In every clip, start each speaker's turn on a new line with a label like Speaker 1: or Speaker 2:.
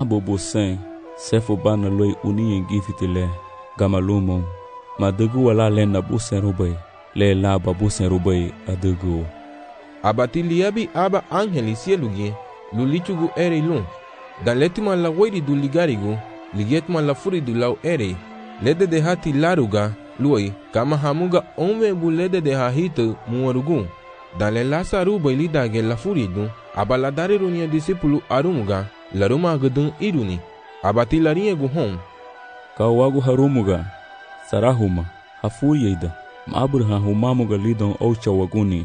Speaker 1: bobo sen sefo bana loi uni ngifitile gamalumo madugu wala len na busen rubai le la babusen rubai adugu
Speaker 2: abati liabi aba angeli sielugi lulichugu ere lun dan letima la wairi du ligarigu ligetma la furi du lau ere lede de hati laruga luai kama hamuga onwe bu lede de hahita muwarugu dan le lasa rubai lidage la furi du aba la dariru nia disipulu arumuga laruma gudun iruni abati larinye gu hon
Speaker 1: kawagu harumuga sarahuma hafuri yeida maabur humamuga lidon oucha waguni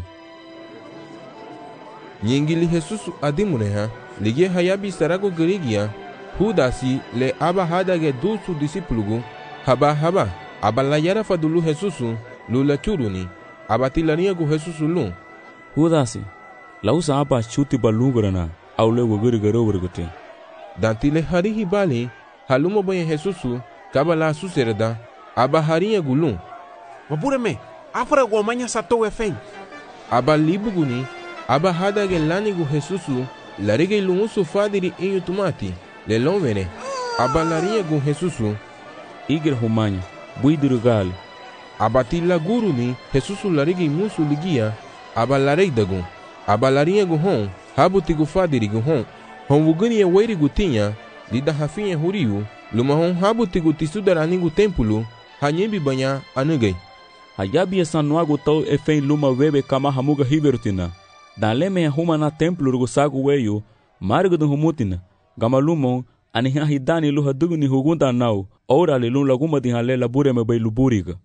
Speaker 2: nyingili Jesusu adimuneha lige hayabi sarago gerigia hudasi le aba hadage dusu disipulugu haba aba la yara fadulu Jesusu lula churuni abati laniagu Jesusu lu
Speaker 1: hudasi lausa aba chuti balugrana aule wogirigaro wurgute
Speaker 2: dantile harihi bali halumo boye Jesusu kabala suserda aba haria gulu
Speaker 3: wapureme afra gomanya sato efen
Speaker 2: aba libuguni aba hadage lanigu Jesusu larige lumusu fadiri inyu tumati le lonvene aba lariegu Jesusu
Speaker 1: igir humanya buidirugal
Speaker 2: abati la guruni Jesusu larige musu ligia aba lareidagu aba lariegu hon habutigu fadirigu hon wuguni e weirigu tinha lida hafinha huriu luma hon habutigu tisudaranigu tempulu hanyembi banya anugai
Speaker 1: hayabi sanuagu tau efen luma webe kama hamuga hivertina daleme huma na templo rugusagu weyu margudu humutina gamalumon aniha hidani luha dugni hugunta nau ora le lun laguma di halela bureme bay luburiga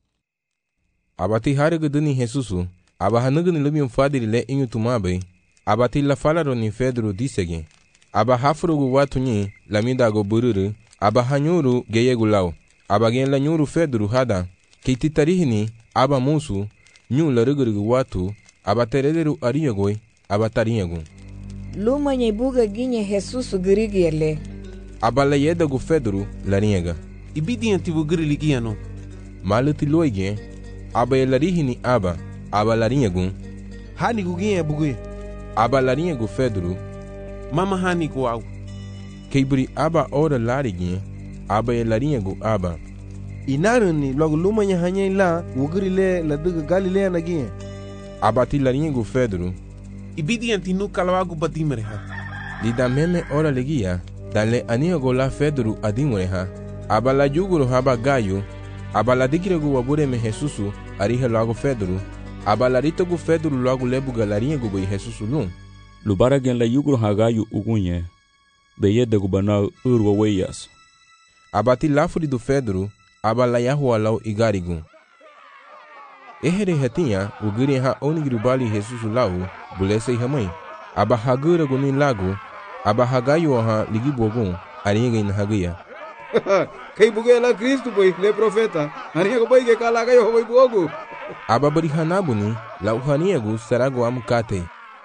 Speaker 2: abati hariguduni Jesusu aba hanugni lumium fadiri le inyu tumabe abati la falaro ni Pedro disege aba hafrugu watunyi lamida go bururu aba hanyuru geyegulau aba gen la nyuru Pedro hada kititarihini aba musu nyu la rugurugu watu abaterederu ariagoi abatariagu
Speaker 4: luma nyebuga ginye Jesusu girigiele
Speaker 2: abala yedagu Pedro lariaga
Speaker 3: ibidi antivu giriligiano
Speaker 2: maluti loige abayelarihini aba lariagu
Speaker 3: hani guginye bugue
Speaker 2: aba lariagu Pedro
Speaker 3: mama hani guau
Speaker 2: keibri aba ora larigi abayelariagu aba
Speaker 5: inaruni logo luma nya hanya la wugirile la duga galilea nagie
Speaker 2: abati laringu Pedro
Speaker 3: ibidi antinu kalawagu badimereha
Speaker 2: lida meme ora legia dale aniago la Pedro adimureha abala yuguro haba gayo abala dikiregu wabureme Jesusu arihe lago Pedro abala ritogu Pedro logo lebuga laringu boy Jesusu lum
Speaker 1: lubaragen la yuguro hagayu ugunye beyedegu bana urwa weyas
Speaker 2: abati lafuri do Pedro abala yahua lau igarigu ehere hatinha ugiri ha onigirubali Jesusu lau bulese hamai aba hagura gunin lagu aba hagayo ha ligibogun aringa in hagia
Speaker 5: kai bugela Cristo boy le profeta aringa boy ke kala gayo boy bogu
Speaker 2: aba bari hanabuni lau haniagu sarago amkate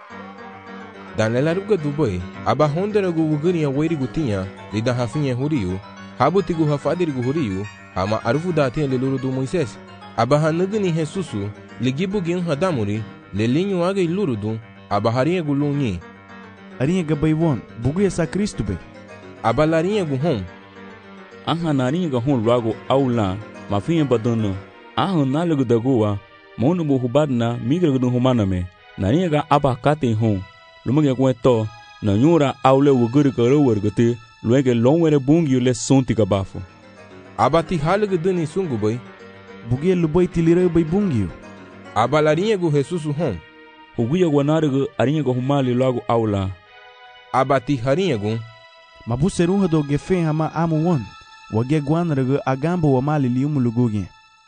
Speaker 2: danela ruga duboy aba honderagu ugiri wairi gutinha lida hafinha huriu habutigu hafadirigu huriu ama arufu datin leluru do Moisés abahanugni Jesusu ligibugin hadamuri lelinho aga ilurudu abaharinha gulunyi
Speaker 6: arinha gabaywon buguya sa Cristo be
Speaker 2: abalarinha guhon
Speaker 1: ahanarinha gahon lago aula mafinha badano ahanalugu dagua monu buhubadna migragu humaname narinha ga abakate hon lumage kweto na nyura aule wuguri karo wergate luege lonwere bungi le sonti kabafo
Speaker 2: abati halugu duni sungu boy
Speaker 6: bugia lubai tilira bai bungio
Speaker 2: abalarinha gu Jesusu hon
Speaker 1: huguya guanarigu arinha gu humali lago aula
Speaker 2: abati harinha gu
Speaker 6: mabuserunha do gefen hama amu won wage guanarigu agambo wa mali liumu lugugi.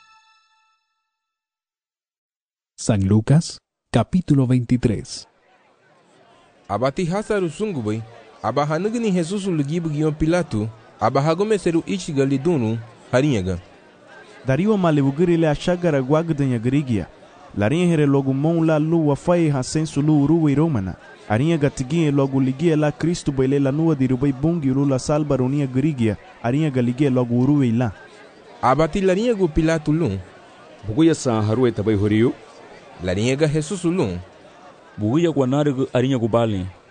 Speaker 7: San Lucas capítulo 23.
Speaker 2: Abati hasaru sungu boy abahanugni Jesusu lugibu gion Pilato abahagome seru ichiga lidunu harinha ga
Speaker 6: Dario malewugiri ashagara guagdanya garigia. Larinha here logo mon la lu wafai hasensu lu uruwe romana. Arinha gatigia logo ligia la Cristo bele la nua di rubai bungi lu la salba ronia garigia. Arinha galigia logo uruwe la.
Speaker 2: Abati larinha gu Pilato lu.
Speaker 8: Buguya sa haruwe tabai huriu.
Speaker 2: Larinha ga Jesusu lu.
Speaker 1: Buguya guanarigu arinha gu bali.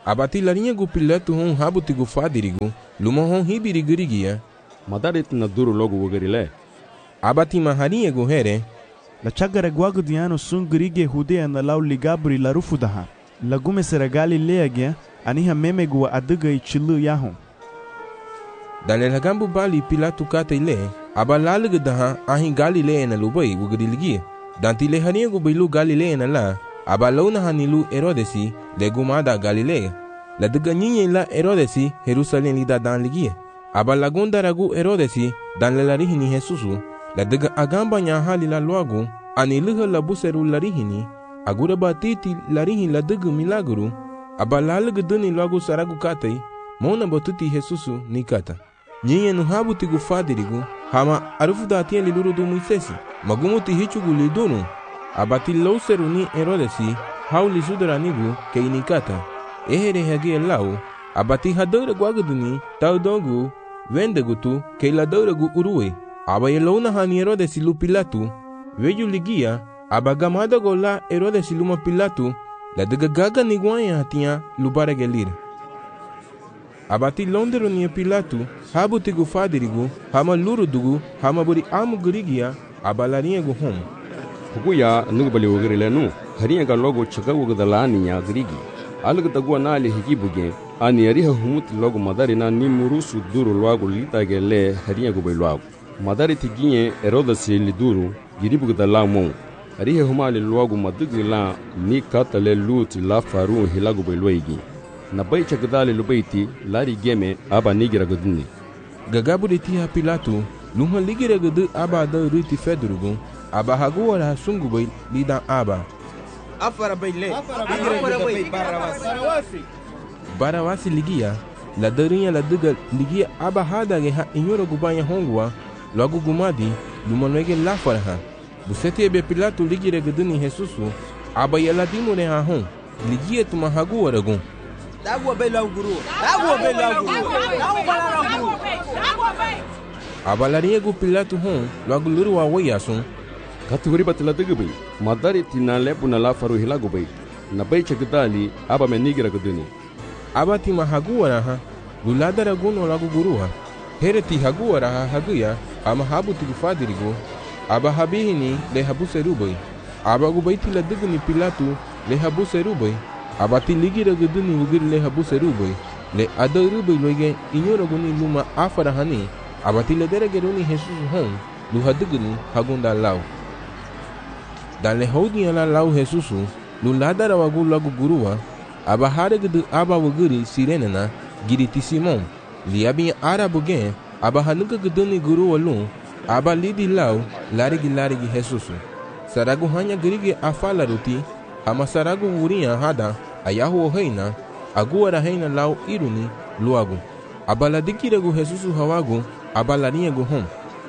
Speaker 2: Abati larinha gu Pilato hon habuti gu fadirigu, luma hon hibiri girigia.
Speaker 8: Madari tina duru logo wogerile.
Speaker 2: Abati maharinha gu here.
Speaker 6: La chagara guagu diano sun girige Judea na lau ligabri la rufudaha. La gume sera Galilea gia, aniha meme gua adiga I chilu yahon.
Speaker 2: Dale la gambu bali Pilato kata ile, aba lalige daha ahin Galilea na lubai wogiriligia. Danti le harinha gu bilu Galilea na la, aba launa hanilu Herodesi le gumada Galilea. La diga nyinyi la Herodesi Jerusalem lida dan ligia. Aba lagunda ragu Herodesi dan le larihini Jesusu. La diga agamba nyahali la luagu aniluha la buseru larihini. Agura batiti larihin la diga milagru. Aba lalige duni luagu saragu katei. Mona batuti Jesusu ni kata. Nyinyi nuhabu tigu fadirigu. Hama arufu datien liluru du Moisesi. Magumuti hichugu lidunu. Abati lauseru ni Herodesi hauli sudaranigu ke inikata. Ehere hagi lau. Abati hadore guaguduni taudogu vendegutu ke ladoregu urue. Aba yelauna hani Herodesi lu Pilatu. Veju ligia. Aba gamada gola Herodesi luma Pilatu. La gaga niguanya hatia lubare gelir. Abati londero ni Pilatu. Habu tigu fadirigu. Hama luru dugu. Hama buri amu gurigia. Aba laringu hom.
Speaker 8: Hukuya nugbali wogerile nu. Harinha ga logo chaka wogdala niya grigi. Alga tagua na ali hiki buge. Ani ariha humuti logo madari na ni murusu duru logo litage le harinha go logo. Madari tiginye Herodesi liduru giribu da la mon. Ariha humali logo madugi la ni katale luti la faru hilago loigi. Na bai chakdale lubaiti lari geme aba nigira goduni.
Speaker 2: Gagabu de tia Pilatu lunha ligira godu aba da ruti fedrugu. Aba haguara sungubai lidan aba.
Speaker 5: Afara baile.
Speaker 2: Barawasi ligia. La darinha la duga ligia aba hadage ha inyoro gubanya hongwa. Logo gumadi lumanwege la faraha. Busete ebe Pilato ligira goduni Jesusu. Aba yala dimure ha hon. Ligia tuma haguara gun.
Speaker 5: Dagua bela guru.
Speaker 2: Aba larinha gu Pilato hon. Logo luru wa wayasun.
Speaker 8: Kategori batila degbe. Madari tina lepu na la faru hilago bai. Na bai chakdali aba menigira goduni.
Speaker 2: Aba ti mahaguara ha. Lulada raguno lagu guruha. Hereti haguara ha haguya. Ama habu tigu fadirigo. Aba habihini le habu serubai. Aba gubaiti la degni Pilatu le habu serubai. Aba ti ligira goduni wugir le habu serubai. Le adarubai loige inyora guni luma afara hani. Aba ti le derageruni Jesus hon. Luha degni hagunda lau. Dan le houdia la lau Jesusu, lulada rawagu lagu gurua, aba haregudu aba wuguri sirenena, giriti Simon, liabi arabu gen, aba hanuka guduni gurua lun, aba lidi lau, larigi Jesusu. Saragu hanya girigi afala ruti, ama saragu wuria hada, ayahu heina, aguara heina lau iruni, luagu. Aba ladikiragu Jesusu hawagu, aba laringu hom.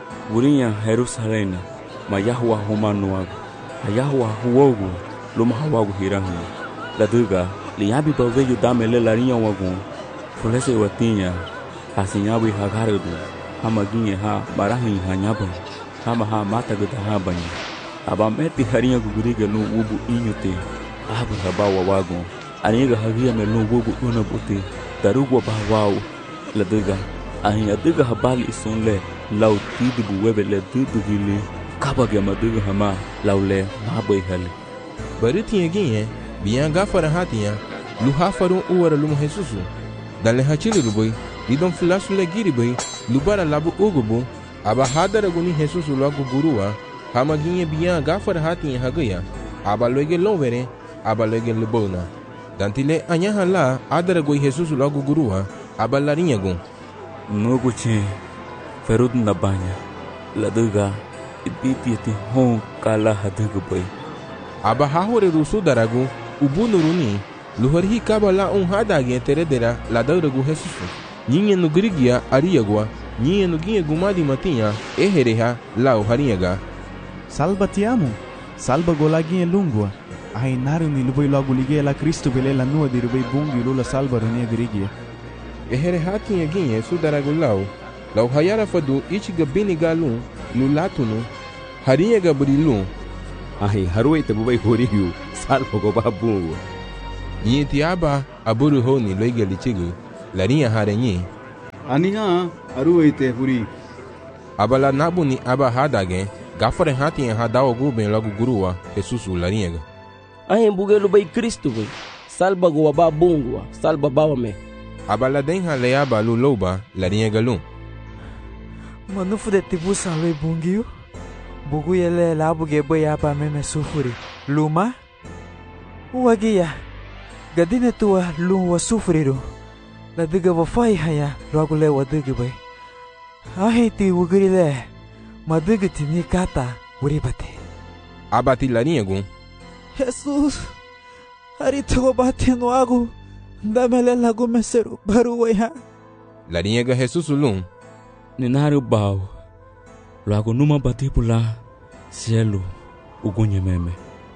Speaker 1: Wuria Jerusalem, mayahu humanuagu. Ayahu huogu luma hawagu hirangu. La duga liabi baveju dame le larinha wagu. Fulese watinya hasinyawi hagarudu. Hama ginye ha marahi hanyaba. Hama ha mata gata habanya. Aba meti harinha guguriga no ubu inyute. Abu habawa wagu. Aniga hagia me no ubu unabuti. Darugu bahawau. La duga ahinya duga habali isunle. Lau tidibu webe le dudu gili. Kaba ge maduga hama laule maboy hali.
Speaker 2: Baritinha ginye biyan gafara hatiya luha faru uwara luma Jesusu. Dan le hachili rubai lidon filasu le giribai lubara labu ugubu. Aba hadara guni Jesusu lagu gurua. Hama ginye biyan gafara hatiya hagaya. Aba loige lonvere. Aba loige lubona. Dantile anyaha la adara goi Jesusu lagu gurua. Aba larinha gun.
Speaker 1: Nuguche ferud nabanya. Laduga ibiti ti hon kala haduga boy.
Speaker 2: Aba hahore rusu daragu ubunuruni luhari kaba la hadage teredera la dauragu Jesusu. Nyinye no grigia ariagwa, nyinye no ginye gumadi matinha ehereha la harinhaga.
Speaker 6: Salva ti amo. Salva golaginha lungua. Ainaru ni lubai logo ligue la Cristo bele la nua di rubai bungi lula salva runia grigia.
Speaker 2: Ehereha tinha ginye su daragu lau hayara fadu ichiga bini galun lulatunu harinhaga burilun.
Speaker 8: Ahi haruai tabubai horiu salvo go babungu.
Speaker 2: Nyi ti aba aburu ho ni loige lichigu. Larinha hare nyi.
Speaker 5: Aniha aru ite puri.
Speaker 2: Abala nabu ni aba hadage. Gafare hati ha dawo guben lagu gurua Jesus larinha.
Speaker 9: Ahem bugelo bai Cristo bai. Salba go aba bungwa, salba bawa me.
Speaker 2: Abala den ha leaba lu loba larinha galum.
Speaker 10: Manufu de tibu salwe bungiu. Bugu yele labu ge bai aba me sufuri. Luma? Uagia. Gadine tua lu wa sufriru. La diga wa fai haya lagu le wa diga bai. Ahiti wugirile. Madiga tini kata uribate.
Speaker 2: Abati larinha gun.
Speaker 10: Jesus, harito bate no agu. Damele lagu meseru baru waya.
Speaker 2: Larinha ga Jesus lum.
Speaker 1: Ninaru bau. Lagu numa bati pula. Cielo ugunye meme.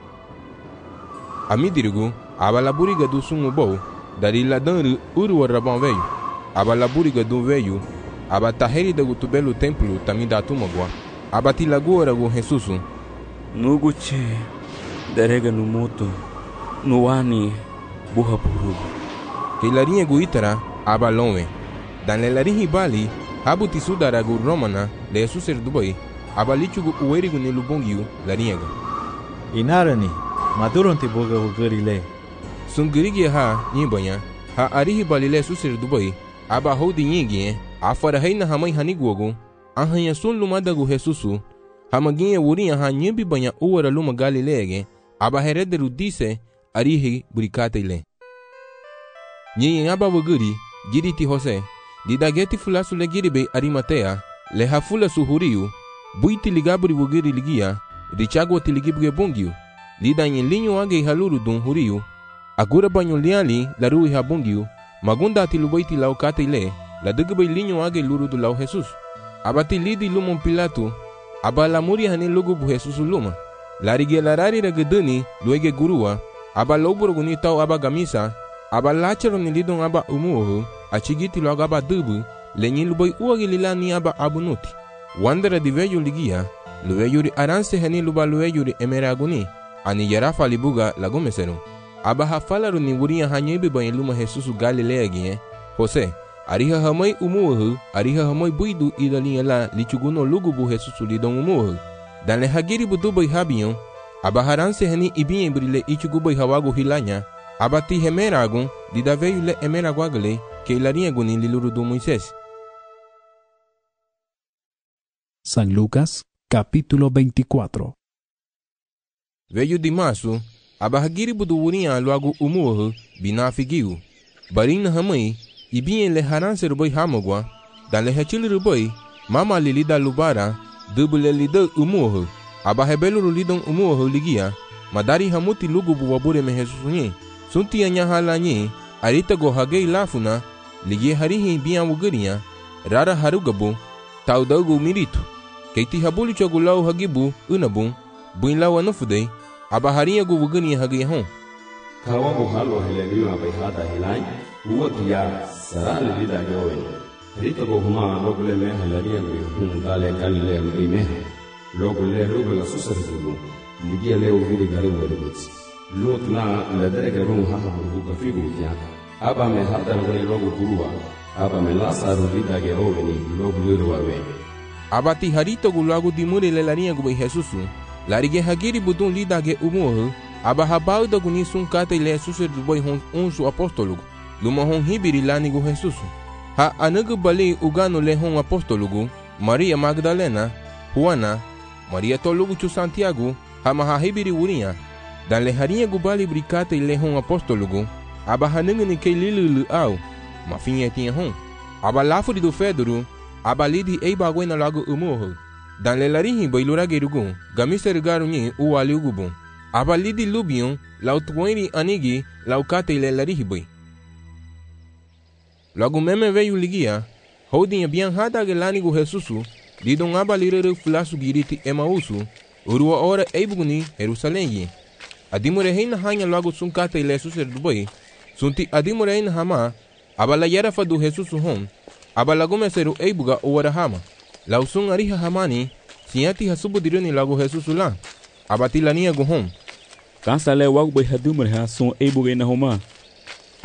Speaker 2: Amidirigu abala buriga do sungu bou. Dari ladanru uru rabão veio. Abala buriga do veio. Abataheri da gutubelo templo tamida tumagwa. Abati lagora go Jesus.
Speaker 1: Nuguche. Derega no moto. No ani. Burra burugo.
Speaker 2: Que larinha go itara abalonwe. Dan le larinhi bali. Habuti sudara go romana. Le Jesus dubai. Abalichugu uerigu ni lubongiu larinha ga.
Speaker 11: Inarani. Maduronti boga ugarile.
Speaker 2: Sungirigi ha nyibanya. Ha arihi bali le Jesus dubai. Aba hodi nyingi. Afara heina hamai haniguogo. Ahanya sun lumadagu Jesusu. Hamaginha urinha ha nyimbi banya uara luma Galileege. Aba herederu dise arihi burikate ile. Nyi aba waguri giriti Jose. Didageti fulasu le giribe Arimatea. Le hafula suhuriu. Buiti ligaburi waguri ligia. Richagwa tiligibuge bungiu. Lida linho age haluru dun huriu. Agura banyo liali la rui habungiu. Magunda tilubaiti laukate ile. La dugubay linho age luru do lau Jesus. Abati lidi lumon Pilato. Abala muri hani lugubu Jesus luma. Larige larari ragaduni luege gurua. Aba loburo ni tau aba gamisa. Aba lachero ni lidon aba umuohu. Achigiti logo aba dubu. Lenyi luboy uagi lilani aba abunuti. Wandera di veyo ligia. Lueyuri aranse hani luba lueyuri emeraguni. Ani yarafa libuga lagumeseru. Aba hafalaru ni wuria hanyebi banyi luma Jesus Galilea gie. Jose. Ariha hamai umuohu. Ariha hamai buidu idalinya la lichuguno lugubu Jesus lidon umuohu. Dan le hagiri budubai habiyon. Aba haranse hani ibinye brile ichugubai hawagu hilanya. Abati hemeragun. Dida veyu le emeraguagale. Que ilarinha guni liluru do Moisés.
Speaker 7: San Lucas, capítulo 24.
Speaker 2: Veio de março, abahagiri buduurinha logo umuohu, binafigiu. Barin hamai, ibinha le haranse ruboi hamogwa, dan le hachili ruboi, mama lilida lubara, dubule lida umuohu, abahebelu lidon umuohu ligia, madari hamuti lugubu wabure me Jesusunye, sunti anyahalanyi, arita go hagei lafuna, ligie harihi bian wugurinha, rara harugabu, taudagu miritu. Keiti habuli chogulau hagibu unabun buinlau anufudei abaharinha gu wugani hagi hon
Speaker 8: kawa go halo heleniyo abai hada helai uwatia sarale lida yowen rita go huma logule me heleniya gu dale kalile ngime logule logula susarzugo ligia leo guri gari wadubits lotna ladrega rum haha buga figu ya aba me hada ngani logo gurua aba me lasaru lida ge oweni logule wawe
Speaker 2: Abati harito gu lagu dimure le larinha gu bai Jesusu. Larige hagiri budun lidage umuohu. Aba habau da guni sun kate le Jesusu dubai hon unsu apostolugu. Luma hon hibiri lani gu Jesusu. Ha anagu bali ugano le hon apostolugu. Maria Magdalena, Juana, Maria tolugu chu Santiago. Ha maha hibiri urinha. Dan le harinha gu bali brikate le hon apostolugu. Aba hanungu ni ke lilulu au. Mafinha tinha hon. Aba lafuri do Fedoro. Abalidi eibaguena lago umuohu. Dan le larihi bailuragerugun. Gamiser garunyi uwali ugubun. Abalidi lubion. Lautueni anigi. Laukate le larihi bai. Lagu meme veyu ligia. Hodinha bian hada gelani gu Jesusu. Lidon abalirere fulasu giriti Emausu. Urua ora eibuguni Jerusalém. Adimure heina hanya lagu sunkate le suser dubai. Sunti adimure heina hama. Abala yarafa do Jesusu hon. Abalagumeseru eibuga uwarahama. Lausun ariha hamani. Siati hasubu diruni lagu Jesusu la. Abatilania guhom.
Speaker 1: Kansa le wagu bai hadumre ha son eibuga ina homa.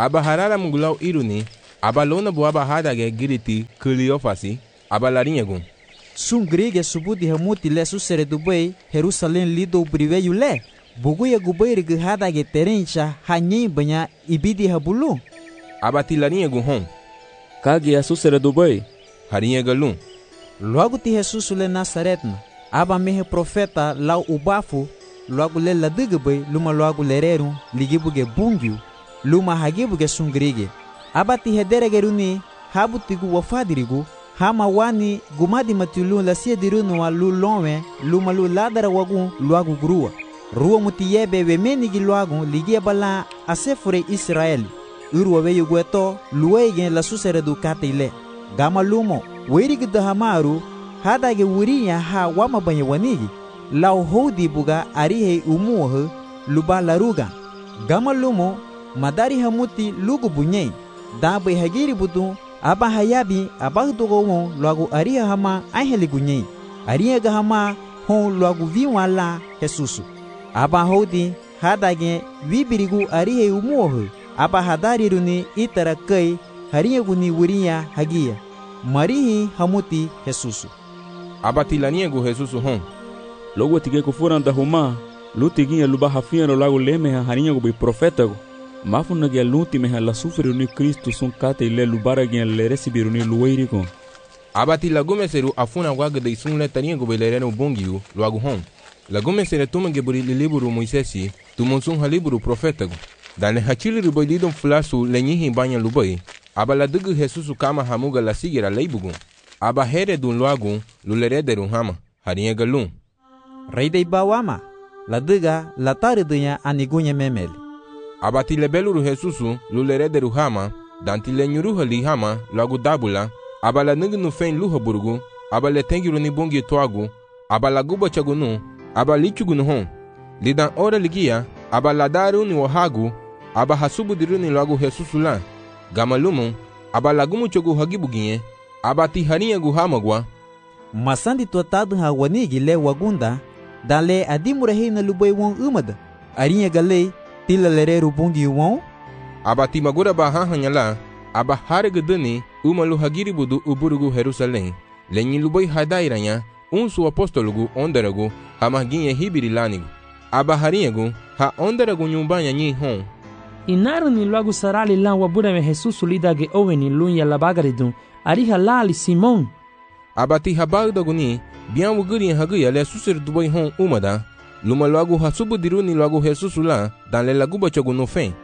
Speaker 2: aba harala mungulau iruni, aba lona bu aba hadage giriti Cleofasi, aba larinha
Speaker 10: Sun grige subuti hamuti le susere Dubai, Jerusalem lido briveyu le. Buguya gubairi ge hadage terencha hanyi banya ibidi habulu.
Speaker 2: Aba ti larinha hon.
Speaker 1: Kage a susere Dubai.
Speaker 2: Harinha galum.
Speaker 10: Logo ti Jesus le Nazaretna. Aba mehe profeta lau ubafu. Logo le ladigbe luma logo lereru ligibuge bungiu. Luma hagibuge sungrige. Aba ti hederegeruni habutigu wafadirigu. Hama wani gumadi matulu la sia dirunu wa lu lonwe luma lu ladara wagu luagu grua. Rua muti yebe we menigi luagu ligia bala asefure Israeli. Urwa we yugueto luege la susere du katile. Gama lumo werigi dahamaru hadage wuriya ha wama banye wanigi. Lau hodi buga arihe umuhe luba laruga. Gama lumo madari hamuti lugu bunyei. Dabe hagiri budu aba hayabi aba dogo logo aria hama aheli gunyei. Aria gahama hon logo viwala Jesusu. Aba hodi hadage vibirigu arihe umuhe. Aba hadari runi itara kai haria guni wuriya hagia. Marihi hamuti Jesusu.
Speaker 2: Aba tilania gu Jesusu hon.
Speaker 1: Logo tige kufuran da huma. Lutiginha luba hafia no lago leme harinha gu profeta gu. Mafuna ge luti meha la sufre ni Cristo sun kate le lubara ge le recibiru ni lueiri ko.
Speaker 2: Abati lagume seru afuna waga de sun le tania go belereno bongiu luagu hon. Lagume sere tume ge buri liburu Moisesi tumonsun haliburu profeta go. Dane hachili ruboididon flasu lenyihi banya lubai. Aba la dugu Jesusu kama hamuga la sigira leibugu. Aba here dun luagu lulerederu hama harinha galum.
Speaker 10: Rei de bawama la duga la taridunya anigunya memeli.
Speaker 2: Abati lebeluru Jesusu lulerederu hama dantile nyuruha li hama lagu dabula aba la nignu fen luha burgu aba le tengiru ni bongi toagu aba la guba chagunu aba lichugunu hon lidan ora ligia aba la daru ni wahagu aba hasubu diruni lagu Jesusu la gamalumu aba lagumu chogu hagibuginye aba ti harinha gu hamagwa
Speaker 10: masandi totadu ha wanigi le wagunda dale adimure na lubai won umada arinha galei tila lereru bungi won
Speaker 2: abati magura ba hanyala aba hargedani umalu hagiri budu uburugu Jerusalém lenyi lubai hadairanya unsu apostolugu onderagu hamaginye hibiri lanigu aba harinhagu ha onderagu nyumbanya nyi hon
Speaker 12: inaru ni logo sarali lan wabura me Jesus lidage oweni lunya labagaridun ariha lali Simon
Speaker 2: abati habagdaguni bian wuguri haguya le susir dubai hon umada luma logo hasubu diruni logo Jesus la dan le laguba chogu no fen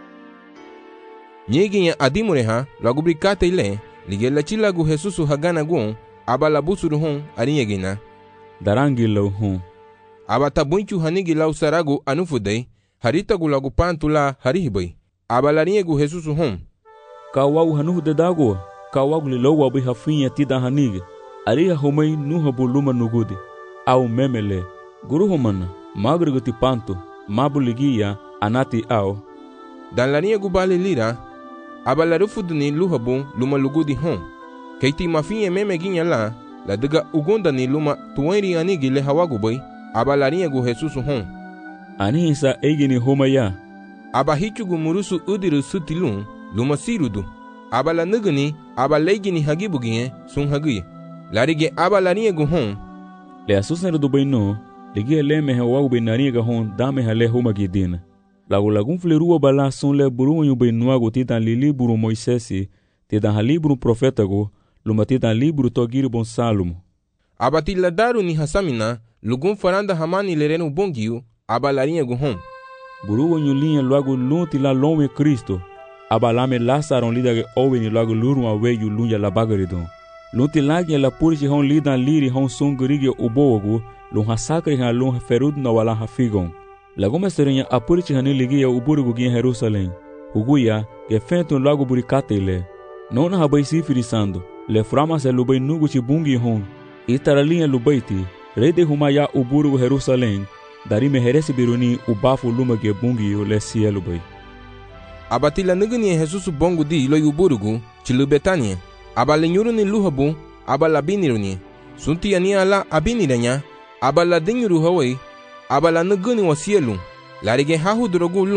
Speaker 2: nyeginya adimure ha logo brikate ile ligela chilagu Jesus hagana gun abala busuru hon arinyegina
Speaker 1: darangi lo hon
Speaker 2: abata bunchu hanigi lau saragu anufudei harita gu logo pantula harihibai abala rinyegu Jesus hon
Speaker 1: kawau hanude dago kawau li lo wabi hafinha tida hanigi ariha homai nuha buluma nugudi au memele guru homana magruguti panto mabuligia anati ao
Speaker 2: dan la rinyegu bali lira abala rufuduni luhabu luma lugudi hon keiti mafinha memeginha la diga ugonda ni luma tuwairi anigi le hawagu bai abala rinyegu Jesus hon
Speaker 1: anisa egini homaya
Speaker 2: aba hichugu murusu udiru sutilun luma sirudu abala nuguni abala egini hagibuginye sun haguye larige abala rinyegu hon
Speaker 1: le asusneru do baino ligia leme ha wagu benariga hon dame ha le homagidina lagun flerua bala sun le burunyu beinuago titan libro Moisesi titan ha libro profeta go luma titan libro togiri bon Salomo
Speaker 2: abati ladaru ni hasamina lugun faranda hamani lerenu bongiu abala rinyegu hon
Speaker 1: burunyu linha logo lunti la lome Cristo abalame lasaron lidage oweni logo luruma weyu lunya la bagaridon lunti lagnya la purichi hon lidan liri hon sungurige ubogo lun hasakri ha lun ferud na wala hafigon lagume serenya apurichi hani ligia uburugu gin Jerusalém uguya ge fentun logo burikatele nona habai sifirisando le frama se lubai nuguchi bungi hon itaralinha lubaiti rede humaya uburugu Jerusalém dari meheresi biruni ubafu lumage bungi le cielo bai
Speaker 2: abati la nuguni Jesus bongo di lo uburugu chilu Betania abala nyuru ni luhabu abala biniruni sunti ania la abiniranya abala dinyuru hawai abala nuguni wasielu larige hahu drogu lun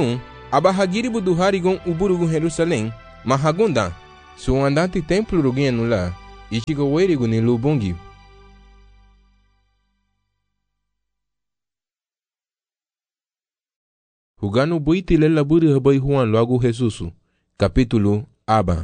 Speaker 2: aba hagiribu du harigon uburugu Jerusalém, mahagunda, su andante templo rugen nula, ichigo werigu ni lubongi. Huganu buiti lela buri habai Juan loagu Jesusu, capítulo aba.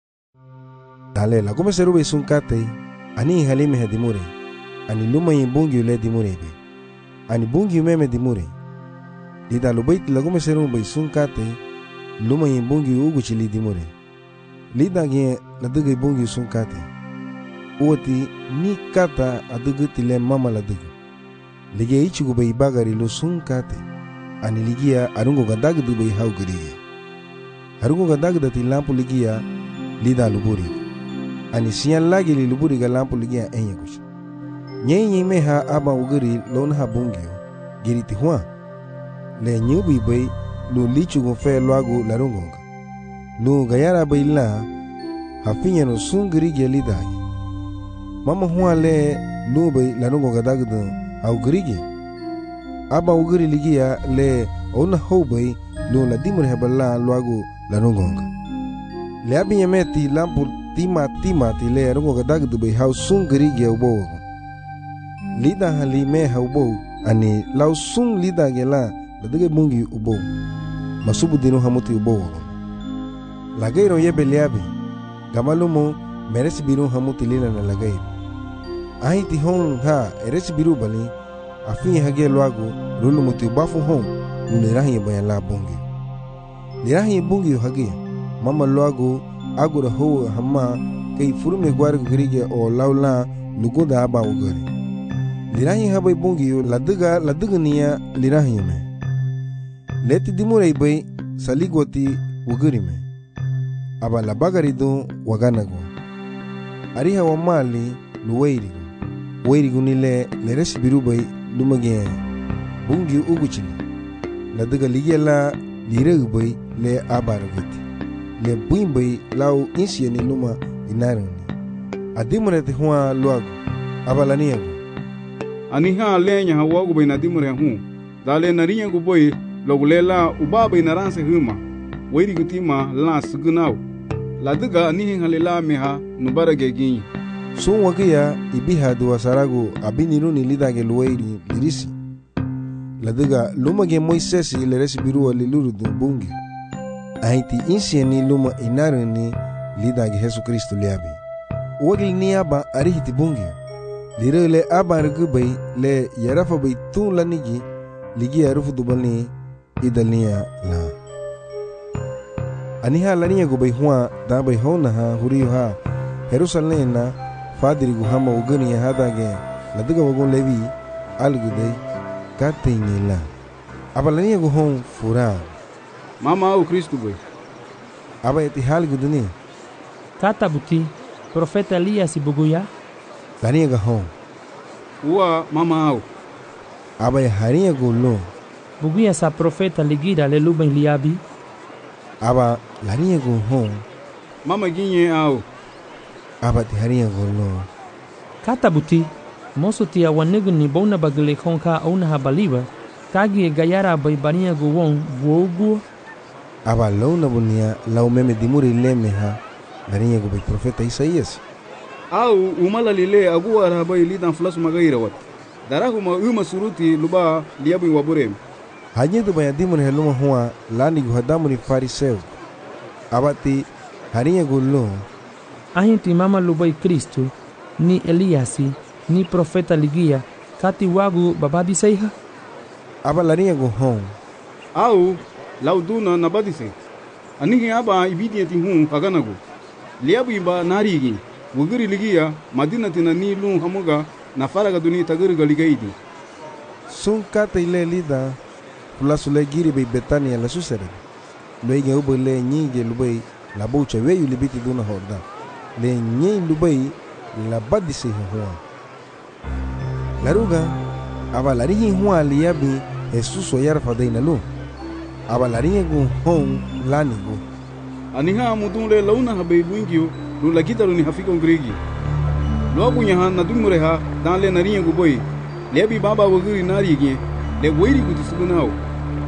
Speaker 13: Dale la come seru be sun kate, ani halime hadimure, ani luma yimbungi le dimure be, ani bungi meme dimure. Lida lo bait la come seru be sun kate, luma yimbungi ugu chili dimure. Lida ge la duge bungi sun kate. Uoti ni kata adugu tile mama la dugu. Lige ichigu be bagari lo sun kate. Ani ligia arungo gadag du be hau giriya. Arungo gadag da ti lampu ligia lida luburi. Ani siyan lagi li luburi ga lampu ligia enye kuch. Nye me ha aba ugiri lon ha bungio giri ti huan. Le nyubi be lu lichu go fe luagu larungo. Lu gayara be la hafinya no sun girigia lida. Mama huan le lu be larungo gadag du hau girigia. Aba ugiri ligia le ona hobai lo la dimure hebala luagu la nongonga. Le abinya meti lampu tima ti le rongo gadag du be hau sung girigia ubo. Lida hali me haubo ani lau sung lida gela la dige bungi ubo. Masubu dinu hamuti ubo. Lagairo yebe leabi. Gamalumo meresi biru hamuti lila na lagairo. Ahi ti hon ha eresi biru bali. Afin hage luagu lulu muti bafu hon unirahi bayan la bungi. Lirahi bungi hage mama luagu agura ho hamma kay furume gwar gurige o laula lugoda aba ugari. Lirahi habai bungi laduga niya lirahi me. Leti dimure bay saligoti ugari me. Aba labagari do waganago. Ariha wa mali luwairigu. Wairigu nile leresi biru bay lumage bungi uguchili la daga ligela liragbai le abaragati le buimbai lau insiani luma inarani adimure te huwa luagu abalaniagu
Speaker 5: aniha lenya hawagu bai nadimure hu dale narinya gu boy logulela ubabai naranse huma wairi gutima la sugunau la daga anihin halela meha nubarage ginyi sun wakiya ibiha duwa saragu abiniru ni lidage luwairi lirisi. Ladiga lumage Moisesi leresi biruwa liluru du bungi. Ahiti insiani luma inaru ni lidage Jesu Kristo liabi. Uwagil ni aba arihiti bungi. Liru le aba rugubai le yarafa bai tun lanigi ligi arufu dubani idalnia la. Aniha lania gubai huwa dabai hona ha huriyo ha Jerusalem na Fadiri guhama ugani ya hadage ladiga wagon levi algudai katenyela abalania guhon fura mama au Kristo boy
Speaker 13: aba eti halgudani
Speaker 12: kata buti profeta Elias buguya
Speaker 13: lania gahon
Speaker 5: uwa mama au
Speaker 13: aba haria golo
Speaker 12: buguya sa profeta ligira le luben liabi
Speaker 13: aba lania guhon
Speaker 5: mama ginye au
Speaker 13: aba ti haria golo
Speaker 12: kata buti moso tia wanegu ni bona bagale konka ona habaliba kagi gayara bai bania guwon buogu
Speaker 13: aba launa bunia lau meme dimuri lemeha lania gu bai profeta Isaías
Speaker 5: au umala lile agu ara bai lidan flas magaira wat darahuma uma suruti luba liabu waburem
Speaker 13: hajedu bai dimuri heluma huwa lani gu hadamu ni fariseu aba ti haria golo
Speaker 12: ahinti mama lubai Kristo ni Eliasi ni profeta ligia kati wagu babadi seiha
Speaker 13: aba lania go hon
Speaker 5: au lauduna nabadise anigi aba ibidiyati hu kaganago liabu iba narigi wugiri ligia madinatina ni lu hamuga na faraga duni tagirga ligaidi
Speaker 13: sun kata ile lida fulasule giri be Betania la susere loige ubo le nyige lubai la bucha weyu libiti duna horda le nyei lubai la badise huwa laruga aba larihi huwa liabi Jesus yarfa deina lu aba larihi gu hon lanigu
Speaker 5: aniha mudunle launa habe buingio lu lagita lu ni hafika ngrigi lo abunya han na dumure ha dan le narihi gu boy lebi baba wagiri narigi le wairi gu tsugunao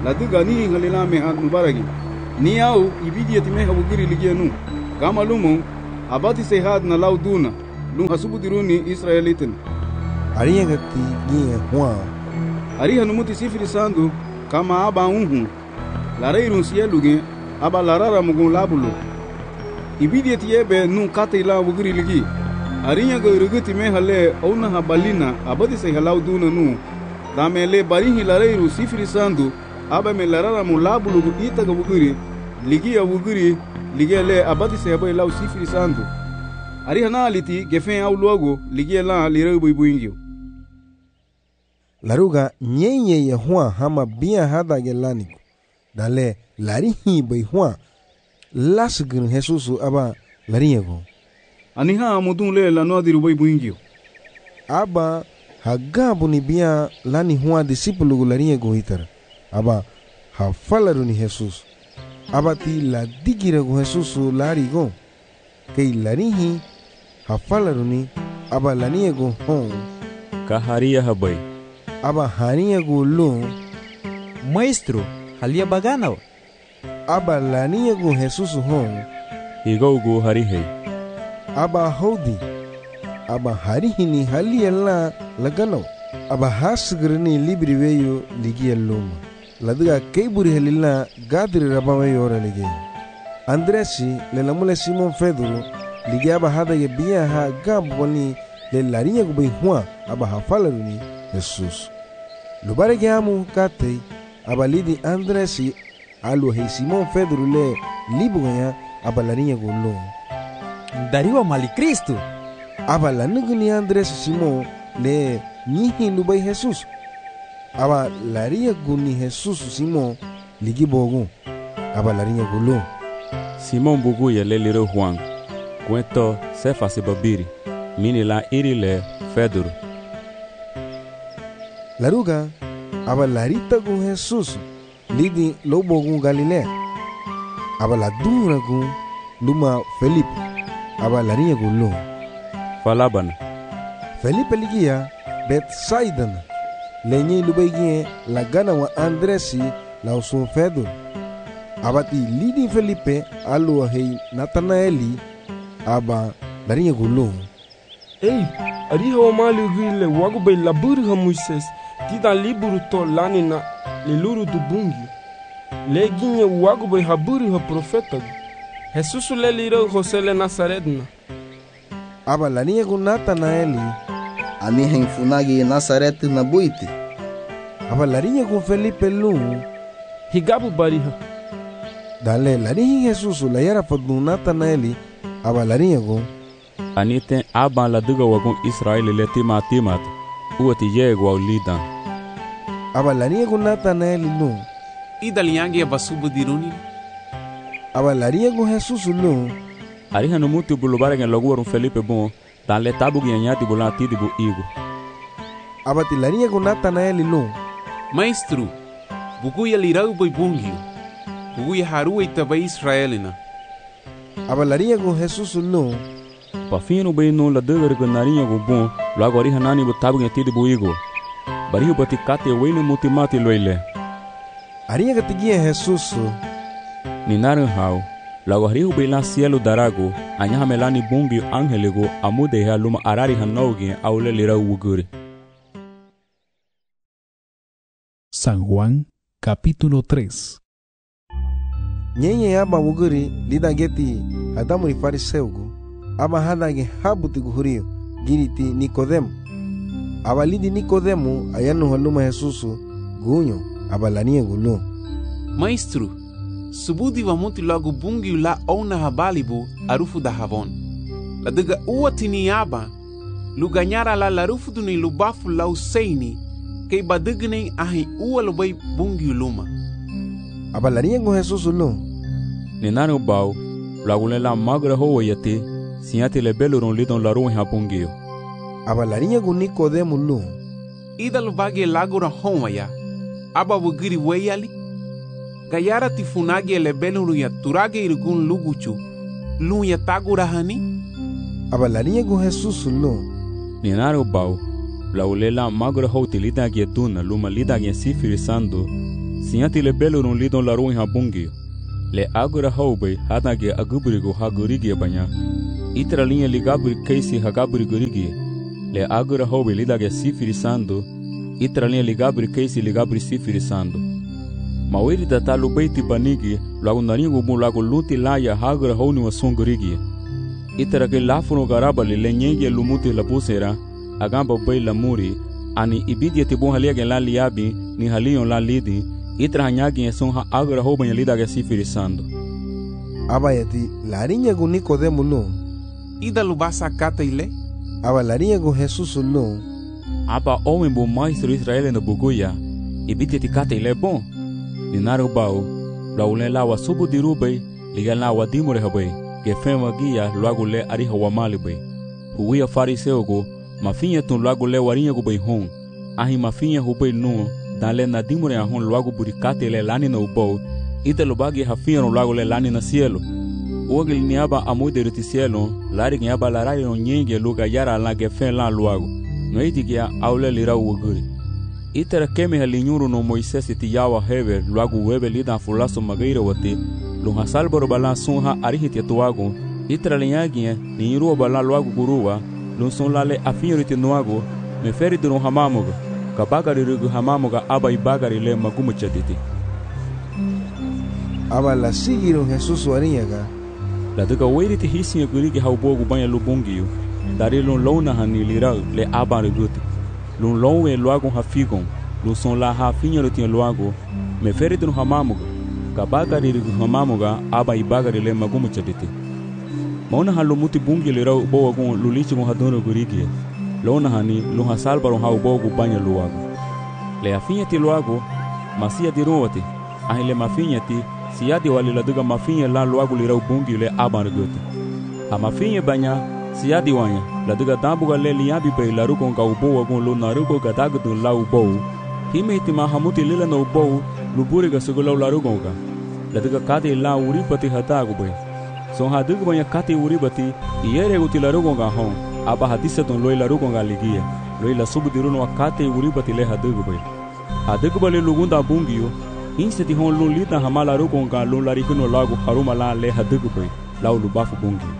Speaker 5: la duga ni ngalila me hat mubaragi ni au ibidi yatime habugiri ligenu kama lumo abati se had na lauduna lum hasubudiruni israelitin
Speaker 13: ariya gati ni hwa
Speaker 5: ari hanumuti sifiri sandu kama aba unhu la reirun sieluge aba larara mugun labulo ibidi yetiebe nu kate la bugiri ligi ariya go ruguti me hale ona habalina abati se lauduna nu damele barihi la reiru sifiri sandu aba me larara mu labulo ita go bugiri ligi ya bugiri ligele abati se aba la sifiri sandu ari hana aliti gefen au logo ligela lire buibungio
Speaker 13: laruga nyenye ya hua hama bia hada gelani dale larihi bai hua lasgin Jesusu aba lariego
Speaker 5: aniha mudun le la no diru buibungio
Speaker 13: aba hagabu ni bia lani hua disipulu lariego hitar aba hafalaru ni Jesus aba ti la digira go Jesusu larigo kei larihi hafalaru ni aba laniego hon
Speaker 1: kaharia habai
Speaker 13: aba haniego lo
Speaker 11: Maestro, halia bagano.
Speaker 13: aba laniego Jesusu hon
Speaker 1: higogo harihei
Speaker 13: aba hodi aba harihi ni halia la lagano aba hasgrini libri weyo ligia loma laduga keiburi halila gadri rabaweyo ora ligi Andresi le lamule Simon Pedro ligia aba hada ye bia ha gaboni le larinya kubai hua aba hafalaruni Jesus lubare giamu kate aba lidi Andresi alu hei Simon Pedro le libuganya aba larinya golo
Speaker 11: Dariwa mali Kristo
Speaker 13: aba lanuguni Andresi Simon le nihi lubai Jesus aba larinya guni Jesus Simon ligi bogu aba larinya golo
Speaker 1: Simon bugu ya le lire Juan cuento sefa se babiri mini la iri le Pedro
Speaker 13: laruga aba larita gu Jesus lidi lobo gu Galilea aba la dura gu luma Felipe aba larinya gu lo
Speaker 1: falabana
Speaker 13: Felipe ligia Bethsaida lenye lubegie la gana wa Andresi la usun Pedro abati lidi Felipe alu hei Natanaeli aba larinya gu lo
Speaker 14: Ei, ariha wa mali gile wagu bay laburu ha Moises tida liburu to lanina le luru du bungi le ginye wagu bay haburu ha profeta Jesus le liro Jose le Nazaretna
Speaker 13: aba larinya gu Natanaeli
Speaker 15: ani henfunagi Nazaret na buiti
Speaker 13: aba larinya gu Felipe lu
Speaker 14: higabu bariha
Speaker 13: dale larihi Jesus la yara fadu Natanaeli aba larinya gu
Speaker 1: anite aba la duga wagun Israeli le timat uati yego au lidan
Speaker 13: aba larinya gu Natanaeli lu
Speaker 3: idaliangi aba subudiruni
Speaker 13: aba larinya gu Jesus lu
Speaker 1: ariha no mutu bulubare ngen logu warun Felipe bon dan le tabu nyati bulan tidi bu igu
Speaker 13: aba ti larinya gu Natanaeli lu
Speaker 3: Maestro bugu ya lirau boy bungio bugu ya haru itaba Israelina
Speaker 13: aba larinya gu Jesus lu
Speaker 1: pafino beno la duga gu narinha gu bon logo ariha nani bu tabu ngen tidi bu igu barihu bati kate wene mutimati loile
Speaker 13: ariha gatigia Jesus
Speaker 1: ni naran hau lago harihu bela cielo darago anyaha melani bungi angelego amude ha luma arari hanogi aule lira uguri.
Speaker 7: San Juan capítulo 3.
Speaker 13: Nyenye aba uguri lidageti hadamuri fariseugu aba hadage habuti guhurio giriti Nikodemu aba lidi Nikodemu ayanu haluma Jesusu gunyo aba lania gulu
Speaker 3: Maestro subudi wa muti logo bungi la ona habalibu arufu da havon la daga uati ni aba luganyara la larufu duni lubafu la usaini kei badigne ahi uwa lubai bungi luma
Speaker 13: aba lania gu Jesusu lu
Speaker 1: ni nanu bau lagule la magra ho yate siate le beluron lidon la ruin ha bungio
Speaker 13: aba lania gu Nikodemu lu
Speaker 3: ida lubage lagura homaya aba wugiri weyali gayara tifunagi ele beluru ya turage irgun luguchu lu ya tagura hani
Speaker 13: aba lania gu Jesusu lu
Speaker 1: ni nanu bau lagule la magra ho tilida ge duna luma lida ge sifiri sando Sinyati le belurun lidon la ruin ha bungi. Le agura haube hatange aguburigo ha gurigi banya. Itra linha ligaburi keisi ha gaburi gurigi. Le agura haube lidage sifiri sando. Itra linha ligaburi keisi ligaburi sifiri sando. Mawiri tatalu beiti banigi lagu naringo mu lagu luti laya hagura hauni wa songurigi. Itra ke lafuno garabali le nyenge lumuti la busera agamba bei la muri ani ibidia tibon halia la liabi ni halion la lidi. Itra hanyagi son ha agura haube lidage sifiri sando.
Speaker 13: Abayati larinya gu Nicodemo no.
Speaker 3: Ida lubasa kata ile.
Speaker 13: Aba larinya gu Jesus no.
Speaker 1: Aba omen bo maestro Israel no buguya. Ibidia tikata ile bon. Ninaru bao, laule lawa subu dirube, liga lawa dimure habe, gefema gia luagule ariha wamalibe. Huia fariseogo, mafinha tun luagule warinha gubei hon, ahi mafinha hubei no, dale na dimure ahon luagu burikate le lani no bo, ita lubagi hafinha no luagule lani na cielo. Uagil niaba amuideruti cielo, lari niaba larari no nyenge luga yara la gefen la luagu, noitigia aule lira uaguri. Itera keme halinyuru no Moisés ti yawa hever luagu webe lida fulaso magaira wate lunha salboro bala sonha arihiti tuago itera linyagie ni iru bala luagu guruwa lun son lale afinyoriti nuago me feri dun hamamuga kabagari rugu hamamuga aba ibagari le magumu chatiti
Speaker 13: aba la sigiro Jesus warinyaga
Speaker 1: la duka weriti hisi gurigi haubogu banya lubungiyo dari lun lona hanilira le aba reguti lun lonwe luago hafigon lun son la hafinyo tin luago me ferito no hamamuga kabagari rigu hamamuga aba ibagari le magumu chaditi mauna halu muti bungi le rau bo wagon lulichi mo hadono gurigi lona hani lun hasalbaro ha ubogu banya luago le afinya ti luago masia di rowati ahile mafinya ti siadi wali la duga mafinya la luago le rau bungi le aba reguti a mafinya banya siadi wanya la duga dambuga le liabi be la ruko nga ubo wagon lo na ruko gadagu du la ubo hime itima hamuti lila no ubo luburi ga sugulo la ruko nga la duga kate la uripati hatagu be so hadugu banya kate uripati iere guti la ruko nga hon aba hadisa ton lo la ruko nga ligia lo la subudiru no kate uripati le hadugu bale lugunda bungio insteti hon lo lita hamala ruko nga lo la rikuno lagu haruma la le hadugu be la lubafu bungio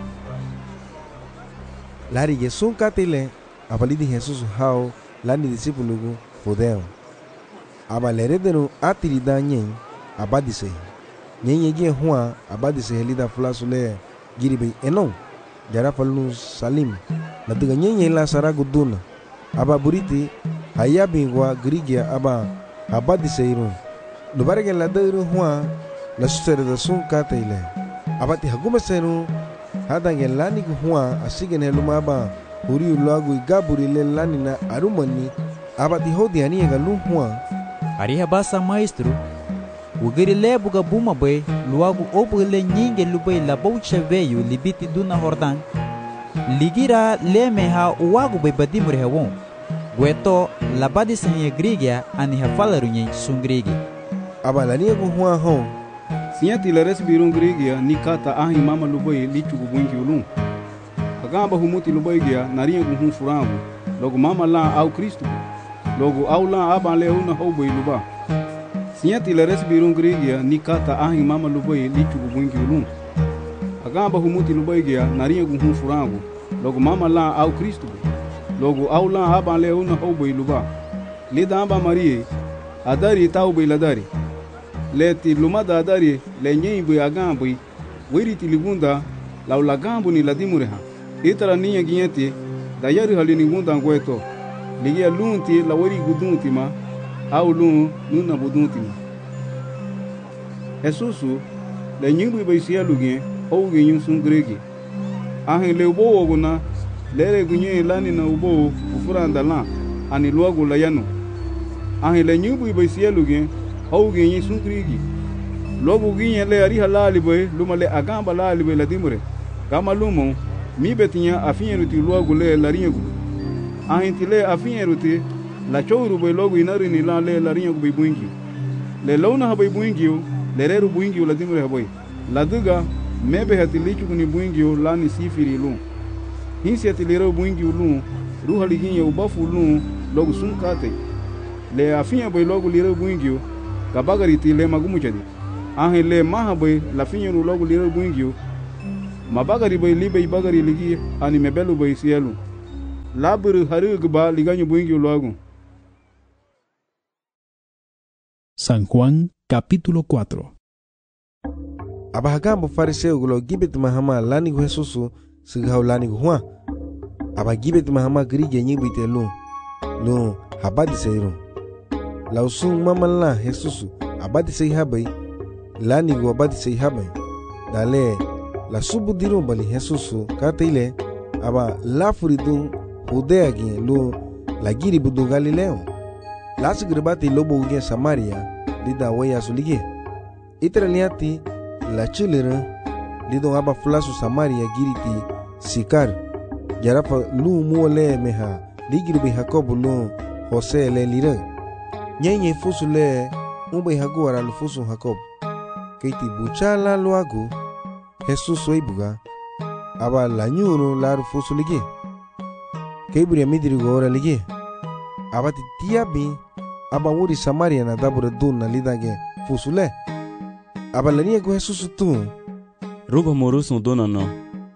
Speaker 13: Lari Yesun katile abalidi Jesus hao lani discípulo gu fodeo abalerederu atirida nyen abadise nyen yegi hua abadise helida flasule giribe enon jara falnu salim la diga nyen la saragu duna aba buriti hayabingwa grigia aba abadise irun lubarege la deru hua la susere da sun katile abati haguma seru hadange lani kuhua asigene lumaba huri ulagu igaburi le lani na arumani abati hodi ani ga luhua
Speaker 11: ariha basa maestro ugiri le buga buma be luagu obu le nyinge lubai la baucha veyu libiti duna hordan ligira le meha uagu be badimure hewon gueto la badi senye grigia ani hafalaru nyen sungrigi
Speaker 13: abalani kuhua hon
Speaker 5: Sinyati la resbirun grigia ni kata ahi mama lubai lichu kubungi ulun. Agamba humuti lubai gia nariya guhun furangu. Logo mama la au Kristu. Logo au la aba le una hobai luba. Sinyati la resbirun grigia ni kata ahi mama lubai lichu kubungi ulun. Agamba humuti lubai gia nariya guhun furangu. Logo mama la au Kristu. Logo au la aba le una hobai luba. Lida aba Marie adari tau bai ladari. Leti lumada adari le nyeibu agambu wiriti ligunda la ulagambu ni ladimureha itara niya ginyeti dayari halini gunda ngweto ligia lunti la wiri guduntima au lun nuna buduntima Jesusu le nyeibu baisia lugien ou ginyun sun gregi ahin le ubo oguna lere gunye lani na ubo ufuranda la ani luagu la yanu ahin le nyeibu baisia lugien hau ginyi sun krigi lobu ginyi le ari halali boy lumale agamba lali boy ladimure kama lumo mi betinya afinya ruti logu le laringu ahinti le afinya ruti la chouru boy logu inari ni la le laringu boy buingi le lona ha boy buingi le reru buingi ladimure boy laduga mebe hatilichu kuni buingi la ni sifiri lu hinsi atilero buingi lu ruhali ginyi ubafu lu logu sun kate le afinya boy logu lire buingi gabagari ti le magumuchadi ahe le maha bay la finyo logo lira buingyo mabagari bay libe bagari ligi ani mebelu bay sielu laburu haru gba liganyo buingyo logo.
Speaker 7: San Juan capítulo 4.
Speaker 13: Abahagambo fariseu gulo gibet mahama lani gu Jesusu sigau lani gu Juan. Aba gibet mahama grige nyibite lu habadi seiru. Lausung mamala Jesusu abadi sei habai lani gu abadi sei habai. Dale la subu diru bali Jesusu kataile aba lafuridu Judea gi lu lagiri budu Galileo. Lasi gerbati lobo uge Samaria lida waya sulige. Itra liati la chilera lidon aba flasu Samaria giriti Sikar. Jarafa lu muole meha ligiri be Jacob lu Jose le lira. Nyenye fusu le umbe haguara lu fusu Jacob. Keiti buchala luagu Jesus soibuga aba la nyuru la fusu lige. Keiburi midiri gora lige. Abati tiabi aba wuri Samaria na dabura dun na lidage fusule. Aba lania go Jesus tu.
Speaker 1: Ruba morusun dona no.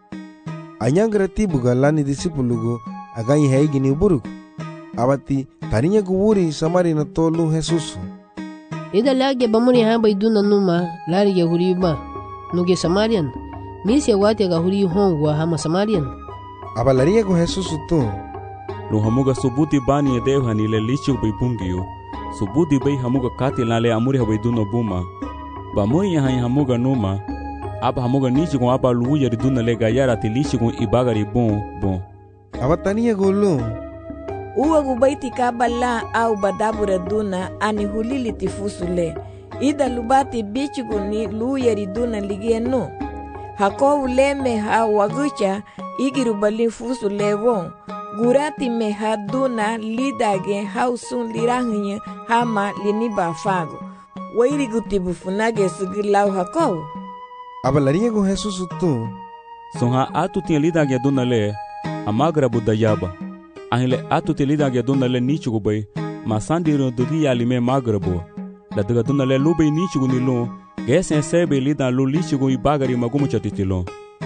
Speaker 13: Anyangra tibuga lani disipulugo aganyi haigi ni buruk. Abati tarinya go wuri Samaria na tolu Jesus.
Speaker 16: Ida lage bamuni hamba iduna numa lari ge huriba. Nuge Samarian. Misi wati ga huri hongwa hama Samarian.
Speaker 13: Aba lania go Jesus tu.
Speaker 1: Lu hamuga subuti bani e dev hanile lichu bay bungiyo. Subuti bay hamuga kati lale amuri habay duno buma. Ba moy yahan hamuga numa. Aba hamuga nichi kon aba luya riduna le gayara ti lichi kon ibagari bon.
Speaker 13: Aba tania golo.
Speaker 4: Uwa gubaiti kabala au badabura duna ani hulili tifusule. Ida lubati bichugu ni luya riduna ligieno. Hakovu leme ha wagucha igirubali fusule won. Gurati me haduna lidage hausun lirangnya hama liniba fago. Wairi gutibu funage sugilau hakow.
Speaker 13: Abalaria go Jesus tu.
Speaker 1: Sonha atu tinha lidage duna le amagra budayaba. Ahile atu te lidage duna le nichugo bay masandiro dugi alime magrabo. La daga duna le lube nichugo nilo gesen sebe lida lo lichugo ibagari magumu chatitilo.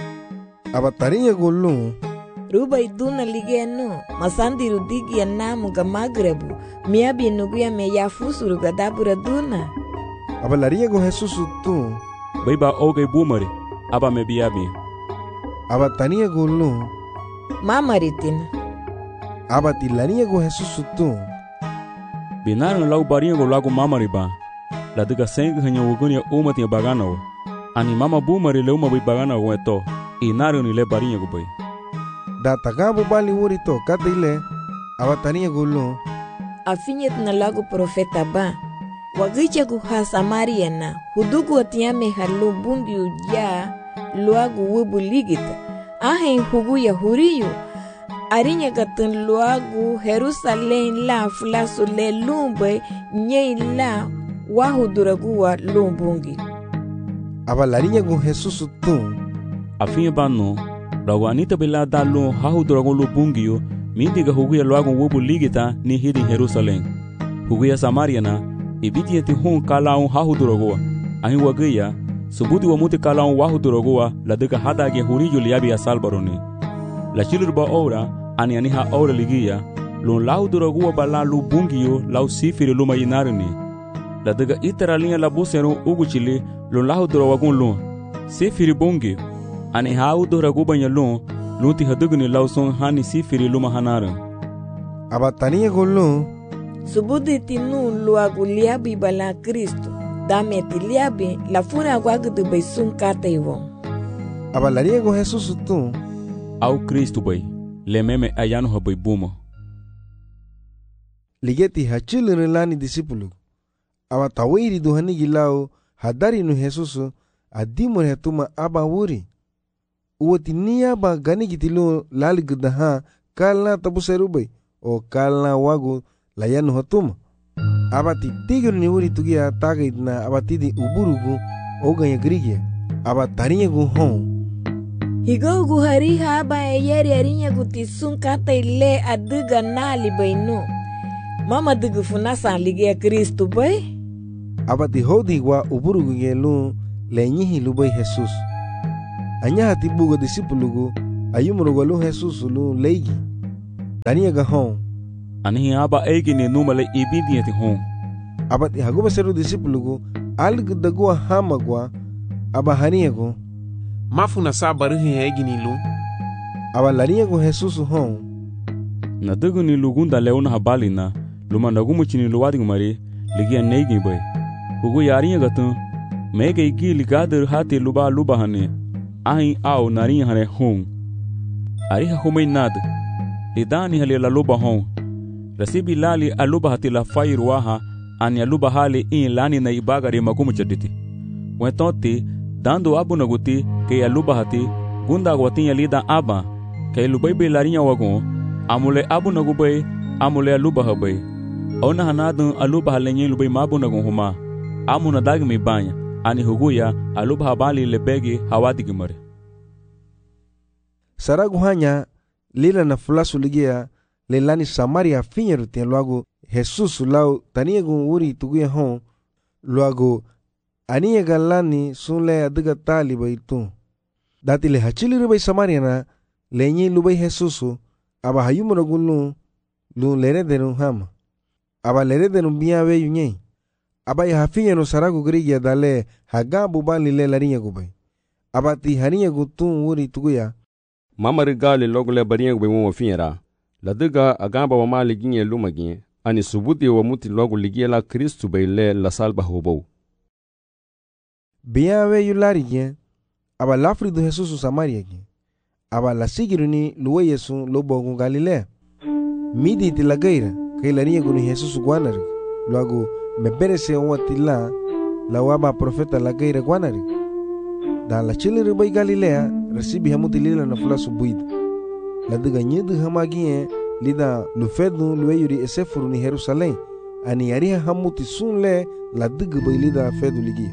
Speaker 13: Abataria go lu.
Speaker 4: Ruba iduna ligeno masandiru digi ya namu ga magrebu miabi nuguya me ya fusuru ga dabura duna.
Speaker 13: Abalaria go Jesus tu.
Speaker 1: Baiba oge bumari aba me biabi.
Speaker 13: Abatania go lu.
Speaker 4: Mamaritin.
Speaker 13: Abatilania go Jesus tu.
Speaker 1: Binaran lau barinha go lago mamariba. La diga senga hanya wugunia uma tinha bagana. Ani mama bumari le uma bai bagana go eto. Inaru ni le barinha go bai.
Speaker 13: Da tagabu bali wurito kataile abatania gulu.
Speaker 4: Afinyet na lagu profeta ba. Wagicha kuha Samaria na hudugu atiame halu bungi uja luagu wubu ligita. Ahen hugu ya huriyo. Arinya katun luagu Jerusalem la fulasu le lumbe nye la wahuduraguwa lumbungi.
Speaker 13: Abalarinya gu Jesus tu.
Speaker 1: Afinye bano. Rawa anita bela dalo hahu dragon lo bungiyo mindiga huguya loago wobu ligita ni hidi Jerusalem. Huguya Samaria na ibiti eti hon kalaon hahu dragoa. Ahin wagaya subuti wa muti kalaon wahu dragoa la deka hadage huriyo liabi ya salbaroni. La chilurba ora ani aniha ora ligiya lon lahu dragoa bala lo bungiyo lau sifiri luma inarini. La deka iteralinha la busero ugu chili lon lahu dragon lon sifiri bungiyo. Ani hau do raguba nyalon luti hadugni lauson hani sifiri luma hanara.
Speaker 13: Abatania golo.
Speaker 4: Subudi tinu luagu liabi bala Kristo. Dame ti liabi la funa guagu de beisun kata iwo.
Speaker 13: Abalaria go Jesus tu.
Speaker 1: Au Kristo bay le meme ayano habay buma.
Speaker 13: Ligeti hachilere lani disipulu. Abatawiri duhani gilao hadari nu Jesus adimur hetuma aba wuri. Uwati niya ba gani gitilo lali gudaha kalna tabu serubay o kalna wagu layanu hatuma. Abati tigir ni wuri tugia tagay na abatidi uburugu o ganya grigia. Abatarinya gu hon.
Speaker 4: Higo gu hariha aba eyeri arinya gu tisun kata ile aduga nali bayno. Mama dugu funasa ligia Kristu bay.
Speaker 13: abati hodi wa uburugu gelu lenyihi lubai Jesus. Anya hati bugo disipulugu ayumurugo lu Jesus lu leigi. Dania ga hon.
Speaker 1: Anihi aba egi ni numale ibidi hon.
Speaker 13: Abati haguba seru disipulugu algu dagua hamagwa aba haniego.
Speaker 3: Mafuna sabaruhi egi ni lu.
Speaker 13: Aba laniego Jesus hon.
Speaker 1: Na dugu ni lugunda leona habali na luma nagumu chini luwadi ngumari ligia neigi bay. Hugo yariya gatun mege igi ligader hati luba hane ahi au nariya hane hon. Ariha humay nad lidani hali la luba hon. Rasibi lali aluba hati la fai ruaha ani aluba hali in lani na ibagari magumu chaditi. Wentonti dando abu naguti ke aluba hati gunda gwatin yalida aba ke lubai be lariya wagon amule abu nagubay amule aluba habay. Ona hanadun aluba halenye lubai mabu nagun huma amuna dagmi banya ani huguya aluba habali lebegi hawadi gimare.
Speaker 13: Saragu hanya lila na fulasu ligia lelani Samaria finyeru tien luago Jesus lau taniegu uri tuguya hon luago aniega lani sunle adiga tali bai tu. Dati le hachili rubai Samaria na lenye lubai Jesusu aba hayumuna gulu lu lere denu hama. Aba lere denu biya we yunye. Aba ya hafinya no saragu grigia dale hagabu bali le larinya gubai. Aba ti harinya gutun uri tuguya.
Speaker 8: Mama rigale logole barinya gubai mo finyara. Ladiga agamba wa mali ginye lumagi ani subuti wa muti logo ligia la Kristu bai le la salba hobo.
Speaker 13: Biya we yulari gen. Aba lafri du Jesusu Samaria gen. Aba la sigiruni luwe Yesu lobo gun Galilea. Midi ti la gaira kay larinya guni Jesus guanari. Luago me berese watila la waba profeta la gaira guanari. Da la chile rubai Galilea resibi hamuti lila na fula subuid. La diga nyidu hamagie lida lufedu luwe yuri esefuru ni Jerusalem. Ani yariha hamuti sunle la diga bai lida fedu ligia.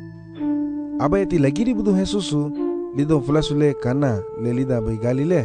Speaker 13: Aba yati lagiri budu Jesusu lido fulasule kana le lida bai Galilea.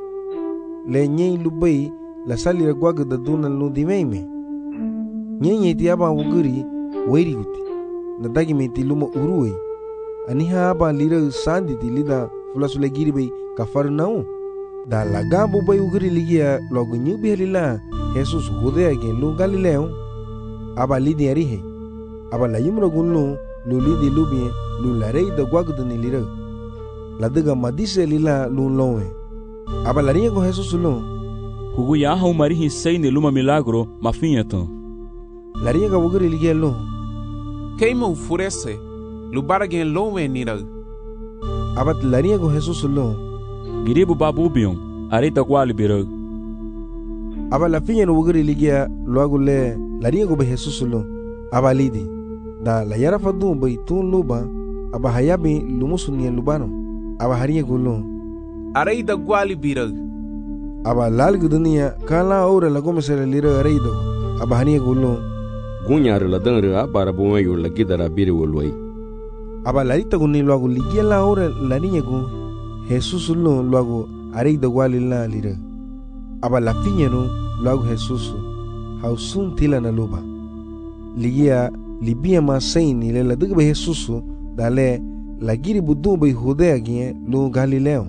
Speaker 13: Le nyei lubai la salira gwaga da duna ludi meime. Nyei ti aba wuguri wairi guti. Na dagi meti luma uruwe. Aniha aba lira sandi ti lida fulasule giri bai kafar nau. Da la gambo bai wuguri ligia logo nyubi halila Jesus gudea gen lu Galileo. Aba lidi arihe. Aba la yumra gunlu lu lidi lubie lu la rei da gwaga da nilira. La diga madise lila lu lowe. Aba la rinha com Jesus lu.
Speaker 1: Hugu ya hau marihi sei ne luma milagro mafinha ton.
Speaker 13: La rinha ga wuguri ligia lu.
Speaker 3: Keima ufurese lu baragen lowe nira.
Speaker 13: Aba la rinha com Jesus lu.
Speaker 1: Giribu babu bion arita kwali biro.
Speaker 13: Aba la finha no wuguri ligia luago le la rinha com Jesus lu. Aba lidi. Da la yara fadu bai tun luba. Aba hayabi lumusunia lubano. Aba harinha gulu.
Speaker 3: Arei da gwali birag.
Speaker 13: Aba lalgu dunia kala ora la gomesere lira arei do. Aba harinha gulu.
Speaker 8: Gunyar la danre abara bumayo la gidara biri wolwai.
Speaker 13: Aba larita guni luago ligia la ora la niña gu. Jesus lu luago arei da gwali la lira. Aba la finya no luago Jesus. Hausun tila na luba. Ligia libia ma saini le la diga be Jesus dale la giri budu bai Judea gien lu Galileo.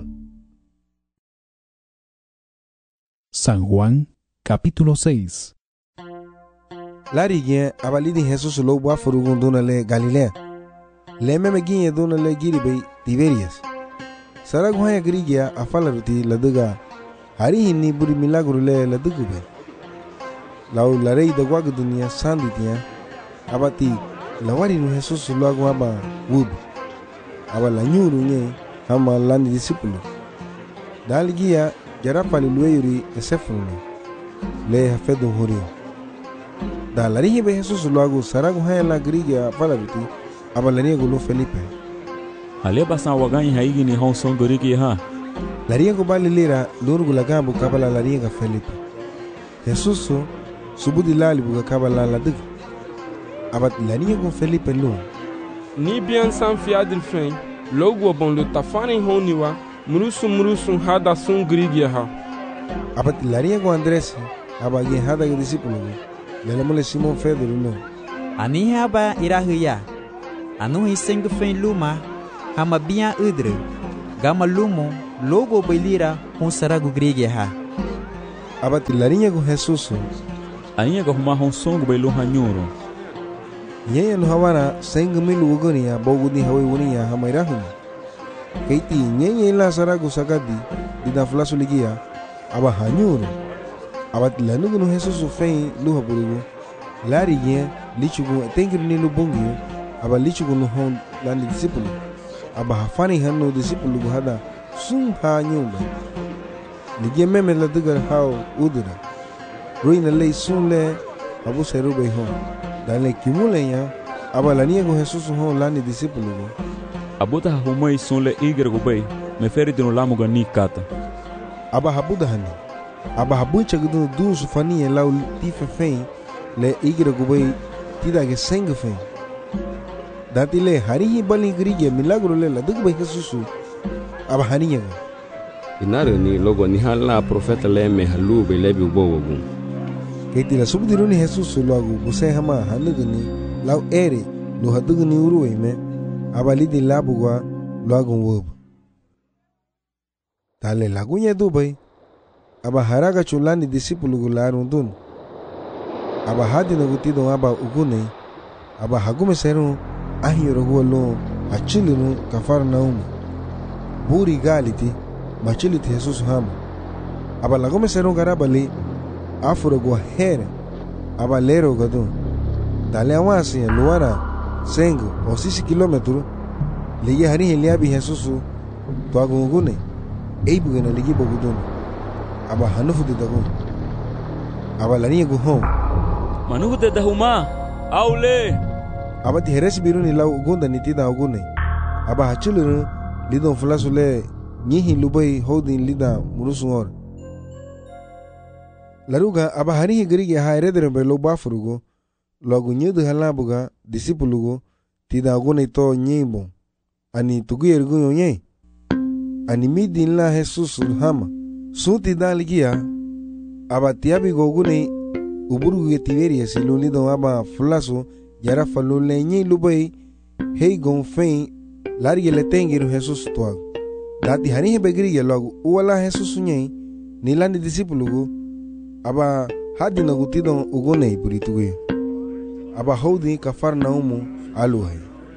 Speaker 7: San Juan, capítulo 6.
Speaker 13: Lari gien abalidi Jesus lo bua furugun duna le Galilea. Le meme gien duna le giri bai Tiberias. Sara guhaya grigia afalaruti la diga hari hinni buri milagro le la diga bai. Lau la rei da guaga dunia sanditia abati la wari no Jesus lo agua aba wub. Aba la nyuru nye hama lani disipulu. Daligia jarapali lueyuri esefunu le hafedu hurio. Da la rihi be Jesus lo agu saragu haya la grigia falaruti aba la riego lo Felipe.
Speaker 1: Aleba san waganyi haigi ni hon son gorigi ha.
Speaker 13: La riego bali lira lurgu la gambu kabala la riega Felipe. Jesus subudi lali buga kabala la dig. Abat la riego Felipe lo.
Speaker 14: Ni bien san fiadil fen logo bon le tafani honiwa murusu hada sun grigia ha.
Speaker 13: Abat la riego Andres abagi hada ge discípulo. Le mole Simon Pedro lo.
Speaker 11: Anihe aba irahuya. Anuhi seng fen luma hama biya udre. Gama lumo logo belira saragu grige ha.
Speaker 13: Abati larinha com Jesus.
Speaker 1: Aninha ga huma song belu hanyuro.
Speaker 13: Yeye no hawana seng milu ugonia bogudi hawe unia hama irahum. Keiti nyenye la saragu sakadi dida flasu ligia aba hanyuro. Abati lanugu no Jesus fen luha burugu. Lari yen lichugu tengir ni lubungi aba lichugu no hon lani disciple. Aba hafani hanu disciple gu hada sum ha nyumba. Ligia meme la dugar hao udura. Ruina lei sum le abu seru bei hon. Dale kimule ya aba lania gu Jesus hon lani disciple gu.
Speaker 1: Abuta humai sum le igre gu bei me feri dinu lamu ga ni kata.
Speaker 13: Aba habuda hani. Aba habucha gudu du sufani lau tife fein le igre gu bei tida ge seng fein. Dati le harihi bali grige milagro le la dugu bei Jesus. Aba haniya gu.
Speaker 8: Inare ni logo ni hala profeta le me halu be lebi ubowogu.
Speaker 13: Keiti la subdiru ni Jesus logo buse hama hanugu ni lau ere lo hadugu ni uruwe me aba lidi labugwa logo wob. Tale lagunya dubai aba haraga chulani disipulu gu larundun. Aba hadi na gutido aba ugune aba hagume seru ahiyoro huwa lo achilinu kafara naumu. Buri galiti machiliti Jesus hama. Aba lagume seru garabali afuro gua here aba lero gadu. Dale awasi ya luara sengu o 6 kilometru ligi hari liabi Jesus to agungune eibu gena ligi bogudun. Aba hanufu de dagu. Aba lani gu home.
Speaker 1: Manugu de dahuma aule.
Speaker 13: Aba ti heres biruni lau ugunda nitida ugune. Aba hachuluru lidon fulasule nyihi lubai holding lida murusungor. Laruga aba harihi gerige ha eredere lo bafurugo logu nyedu halabuga disipulugo tida ugune to nyimbo. Ani tuguyerugo yonye. Ani midin la Jesus hama. Sunti daligia aba tiabi gogune uburu ge tiberia silunido aba fulaso yara falule nyi lubai hei gon fein large le tengiru Jesus toa. Dati hani begriya logu uwala Jesus nyi nilani disipulugo aba hadi na gutido ugone burituge. Aba hodi kafar naumu aluhai.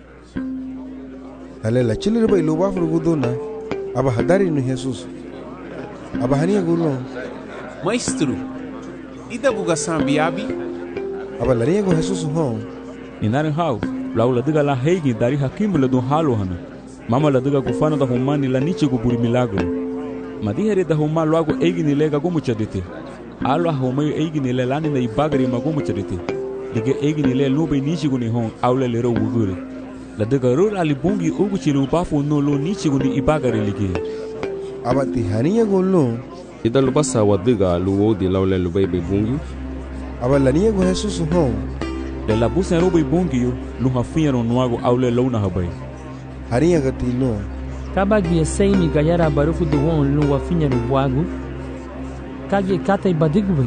Speaker 13: Dale la chile bai lo bafrugo dona aba hadari no Jesus. Aba hania gulo.
Speaker 3: Maestro, ida buga sambiabi?
Speaker 13: Aba laria go Jesus hon.
Speaker 1: Inare hau, lau la diga la heigi dari hakimu la dun halo hana. Mama la diga kufana da humani la niche gu buri milagro. Madihere da huma luago eigi ni lega gumu chadite. Alo humayu eigi ni le lani na ibagari magumu chadite. Dige eigi ni le lube niche gu ni hon aule lero wugure. La diga rur ali bungi ugu chilu bafu no lo niche gu ni ibagari lige.
Speaker 13: Aba ti hania gulo.
Speaker 8: Ida lubasa wadiga luwo di laule lube be bungi.
Speaker 13: Aba lania go Jesus hon.
Speaker 1: Le la busa robe bungi lu hafinha no nuago aule lona habai.
Speaker 13: Harinha gatino.
Speaker 12: Kabagi seimi gayara barufu do won lu wafinha no buago. Kage kata ibadigwe.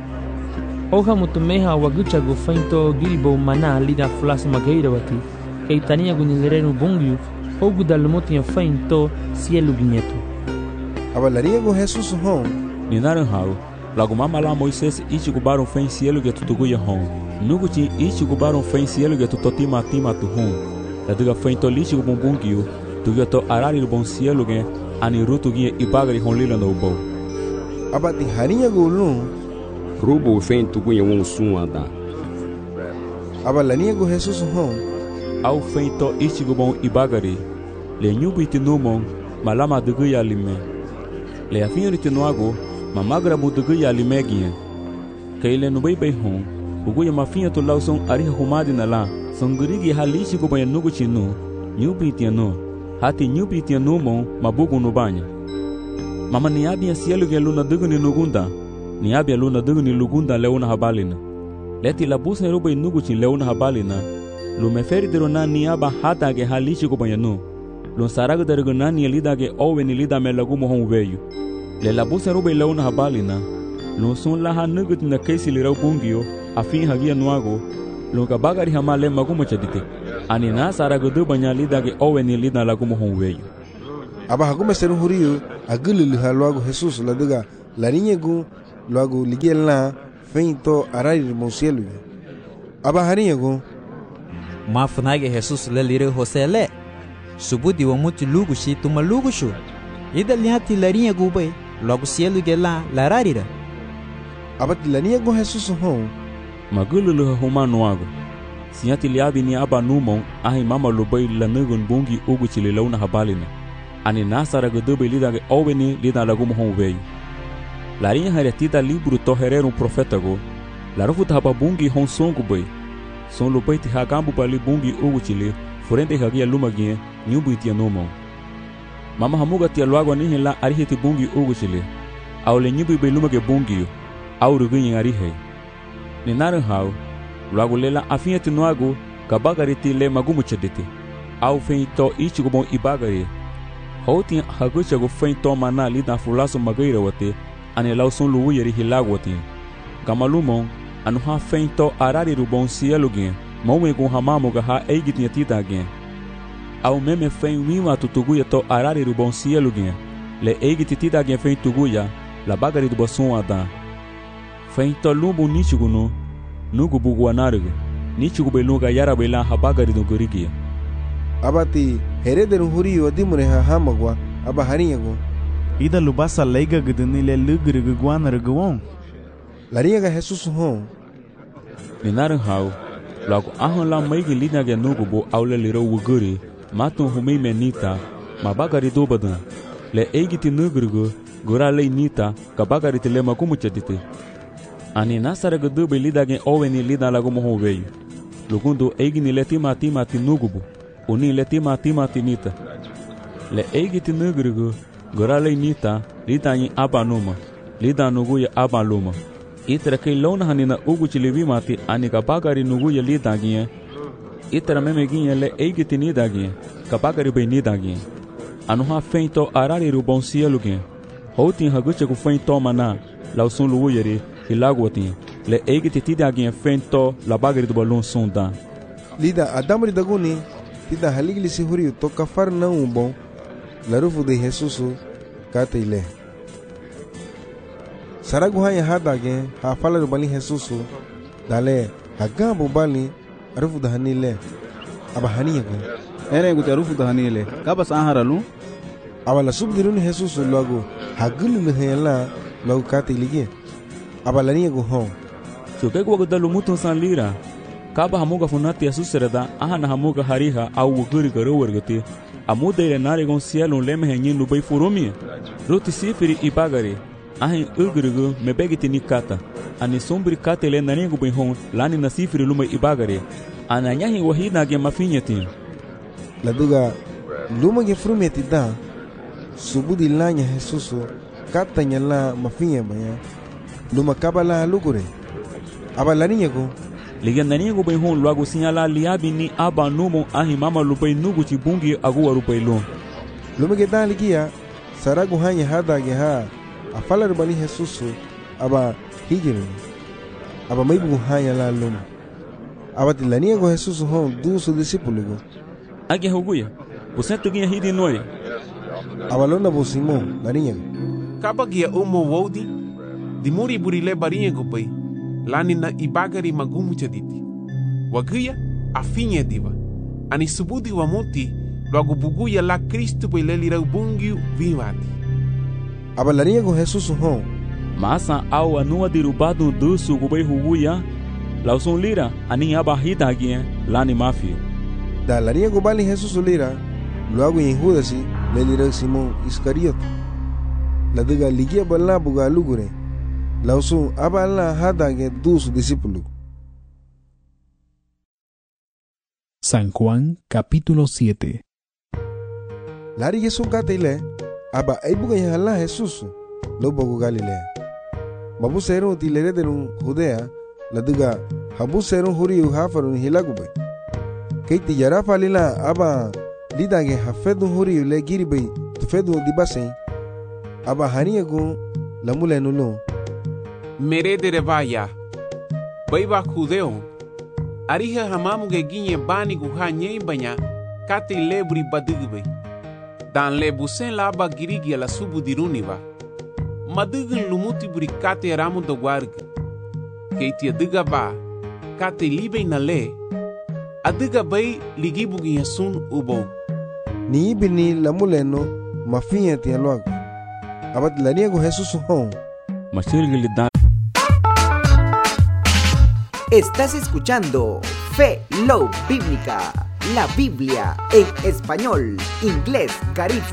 Speaker 12: Oha mutumeha wagucha go fainto giribo mana lida flas mageira wati. Keitania gunilere no bungi. Ogu dalmotinha fainto cielo guinheto.
Speaker 13: Aba laria go Jesus hon.
Speaker 1: Ninaran hau. Lago mama la Moisés ichi gubaron fen cielo ge tutuguya hon. Nugu ti ichi gubaron fen cielo ge tutotima tima tu hon. La diga fen to lichi gubumbungio. Tugia to arari lu bon cielo ge ani rutu ge ibagari hon lila no bo.
Speaker 13: Aba ti harinha gulu.
Speaker 8: Rubo fen tuguya won suada.
Speaker 13: Aba lania go Jesus hon.
Speaker 1: Au fen to ichi gubon ibagari. Le nyubi tinumon malama duguya lime. Le afinho tinuago mamagra buduguya limegia. Kaile no bei hon. Uguya mafinha to lauson ariha humadi na la. Songurigi halishi gubaya nugu chinu. Nyubi tiano. Hati nyubi tiano mon mabugu no banha. Mama niabia cielo ge luna dugu ni nugunda. Niabia luna dugu ni lugunda leona habalina. Leti la busa rubai nugu chin leona habalina. Lumeferi derona niaba hata ge halishi gubaya no. Lun sarago dergona ni lida ge owe ni lida me lagu mohon veyu. Le la busa rubai leona habalina. Lun sun laha nugut na kaisi lirau bungio. Afin hagia nuago. lunga bagari hamale magumo chadite ani na sara gudu banya lida ge oweni lida lagumo honweyo
Speaker 13: aba hagume seru huriyo agulu haluago Jesus la diga la niñegu luago liguela feito arari monsielo aba hariñegu
Speaker 11: mafunage Jesus le lire hosele subudi wa mutu lugu shi tuma lugu shu ida liati la niñegu be logo cielo gela la rarira
Speaker 13: aba la niñegu Jesus hon
Speaker 1: magulu humano ago sinyati liabi ni aba numon ahi mama lobai la nugun bungi ugu chile launa habalina ani nasara gudu lida ge oweni lida lagumo honweyo larinha haretita libro toherer profeta go larufuta haba bungi hon songu bai son lobai ti hagambu bali bungi ugu chile forente hagia lumagie nyubu tia nomo mama hamuga tia luago ni la arihiti bungi ugu chile aule nyubu bai lumage bungi au rugunyi arihe ni naran hau luago lela afieti noago kabagariti le magumu chedete au feito ichigo bon ibagari houtin haguchago feito mana lida fulaso magaira wate ani lauson luwu yeri hilagwati gamalumon anu ha feito arari rubon sielugen mawego hamamo ga ha eigitnya titagen au meme fein wima tutuguya to arari rubon sielugen le eigiti titagen fein tuguya la bagari do boson ada feito lumbu nichiguno nugu buguanargo nichigu beluga yara bela ha bagari do gorigia
Speaker 13: abati herederu huriyo dimure ha hamagwa aba hariñego
Speaker 6: ida lubasa leiga guduni le lugrigu guanar guon
Speaker 13: lariga Jesus hon
Speaker 1: ninaran hau lago ahon la maigi lina ge nugubo aule liro wuguri matun humei menita mabagari dobadan le eigiti nugrigu gura le nita kabagari tele makumu chadite ani nasara gudu lida ge oweni lida lago mohweyo lugundo eigini le tima nugubo uni le tima tinita le eigiti nugrigu gora le nita lida yin abanuma lida nuguya abaluma itra ke lona hanina ugu chilivi mati ani kabagari nuguya lida gie itra meme gie le eigiti nida gie kabagari be nida gie anu ha feito arari rubon cielo gie houtin haguche ku feito mana lausun luuyeri hilagwati le eigiti tida gie feito la bagari do balon sonda
Speaker 13: lida adamri daguni tida haligli si huriyo to kafar na bon larufu de Jesus kataile saragu hanya hadage ha fala bali Jesus dale hagambu bali arufu da hanile aba haniyago
Speaker 5: ere guti arufu da hanile kabas aharalu
Speaker 13: abala subdirun Jesus logo hagulu hela logo kataile aba laniyago hon
Speaker 1: chuke go dalu mutun san lira kaba hamuga funati asusrada ahana hamuga hariha au guri garo wergati amudeire narigon cielo leme henyin lubai furumi roti sifiri ibagari ahin ugrugu mebegiti nikata ani sombri katele naningu bihon lani na sifiri lumai ibagari ananyahi wahina ge mafinyeti
Speaker 13: laduga luma ge frumeti da subudi lanya Jesus katanya la mafinya baya luma kabala lugure abalaninya go
Speaker 1: ligananigo bihon luago sinyala liabi ni aba numo ahi mama lubai nugu chibungi aguwa rubai lo
Speaker 13: lumege dan ligia saragu hanya hadage ha afala rubani Jesus aba hijiru aba maibu hanya la lum aba tilanigo Jesus hon duso discípulo
Speaker 1: age hoguya você tuginha hidi noia
Speaker 13: aba lona bo Simon laninya
Speaker 3: kabagia umo wodi dimuri burile barinha gopai lani na ibagari magumu chaditi wagia afinya diva ani subudi wa muti logo buguya la Cristo pelelira bungiu vivati
Speaker 13: abalania go Jesus hon
Speaker 1: masa au anua dirubado dusu gubai huguya lauson lira ani abahita agia lani mafia
Speaker 13: da laria go bali Jesus lira logo em Judas lelira Simon Iscariote la diga ligia bala buga lugure lausun abala hadage dos discípulos.
Speaker 7: San Juan capítulo 7.
Speaker 13: Lari Jesús katile aba aibuga yala Jesús lobo Galilea. Mabu seru tilere derun Judea la diga habu seru huriu hafarun hilagube. Keiti yara falila aba lidage hafedu huriu le giribe tufedu dibase aba haniego lamule nulo
Speaker 3: mere de revaya baiba judeo Ariha hamamu ge ginye bani gu ha nyei banya kate lebri badigbe. Dan lebu sen laba girigi ala subu diruniva. Madigin lumuti buri kate ramu do warg. Keitia diga ba kate libe na le. Adiga bay ligibugi yasun ubo.
Speaker 13: Ni ibini la muleno mafinha tia logo. Abat la niego Jesus home.
Speaker 17: Estás escuchando Fe Love Bíblica, la Biblia en español, inglés, Garifuna.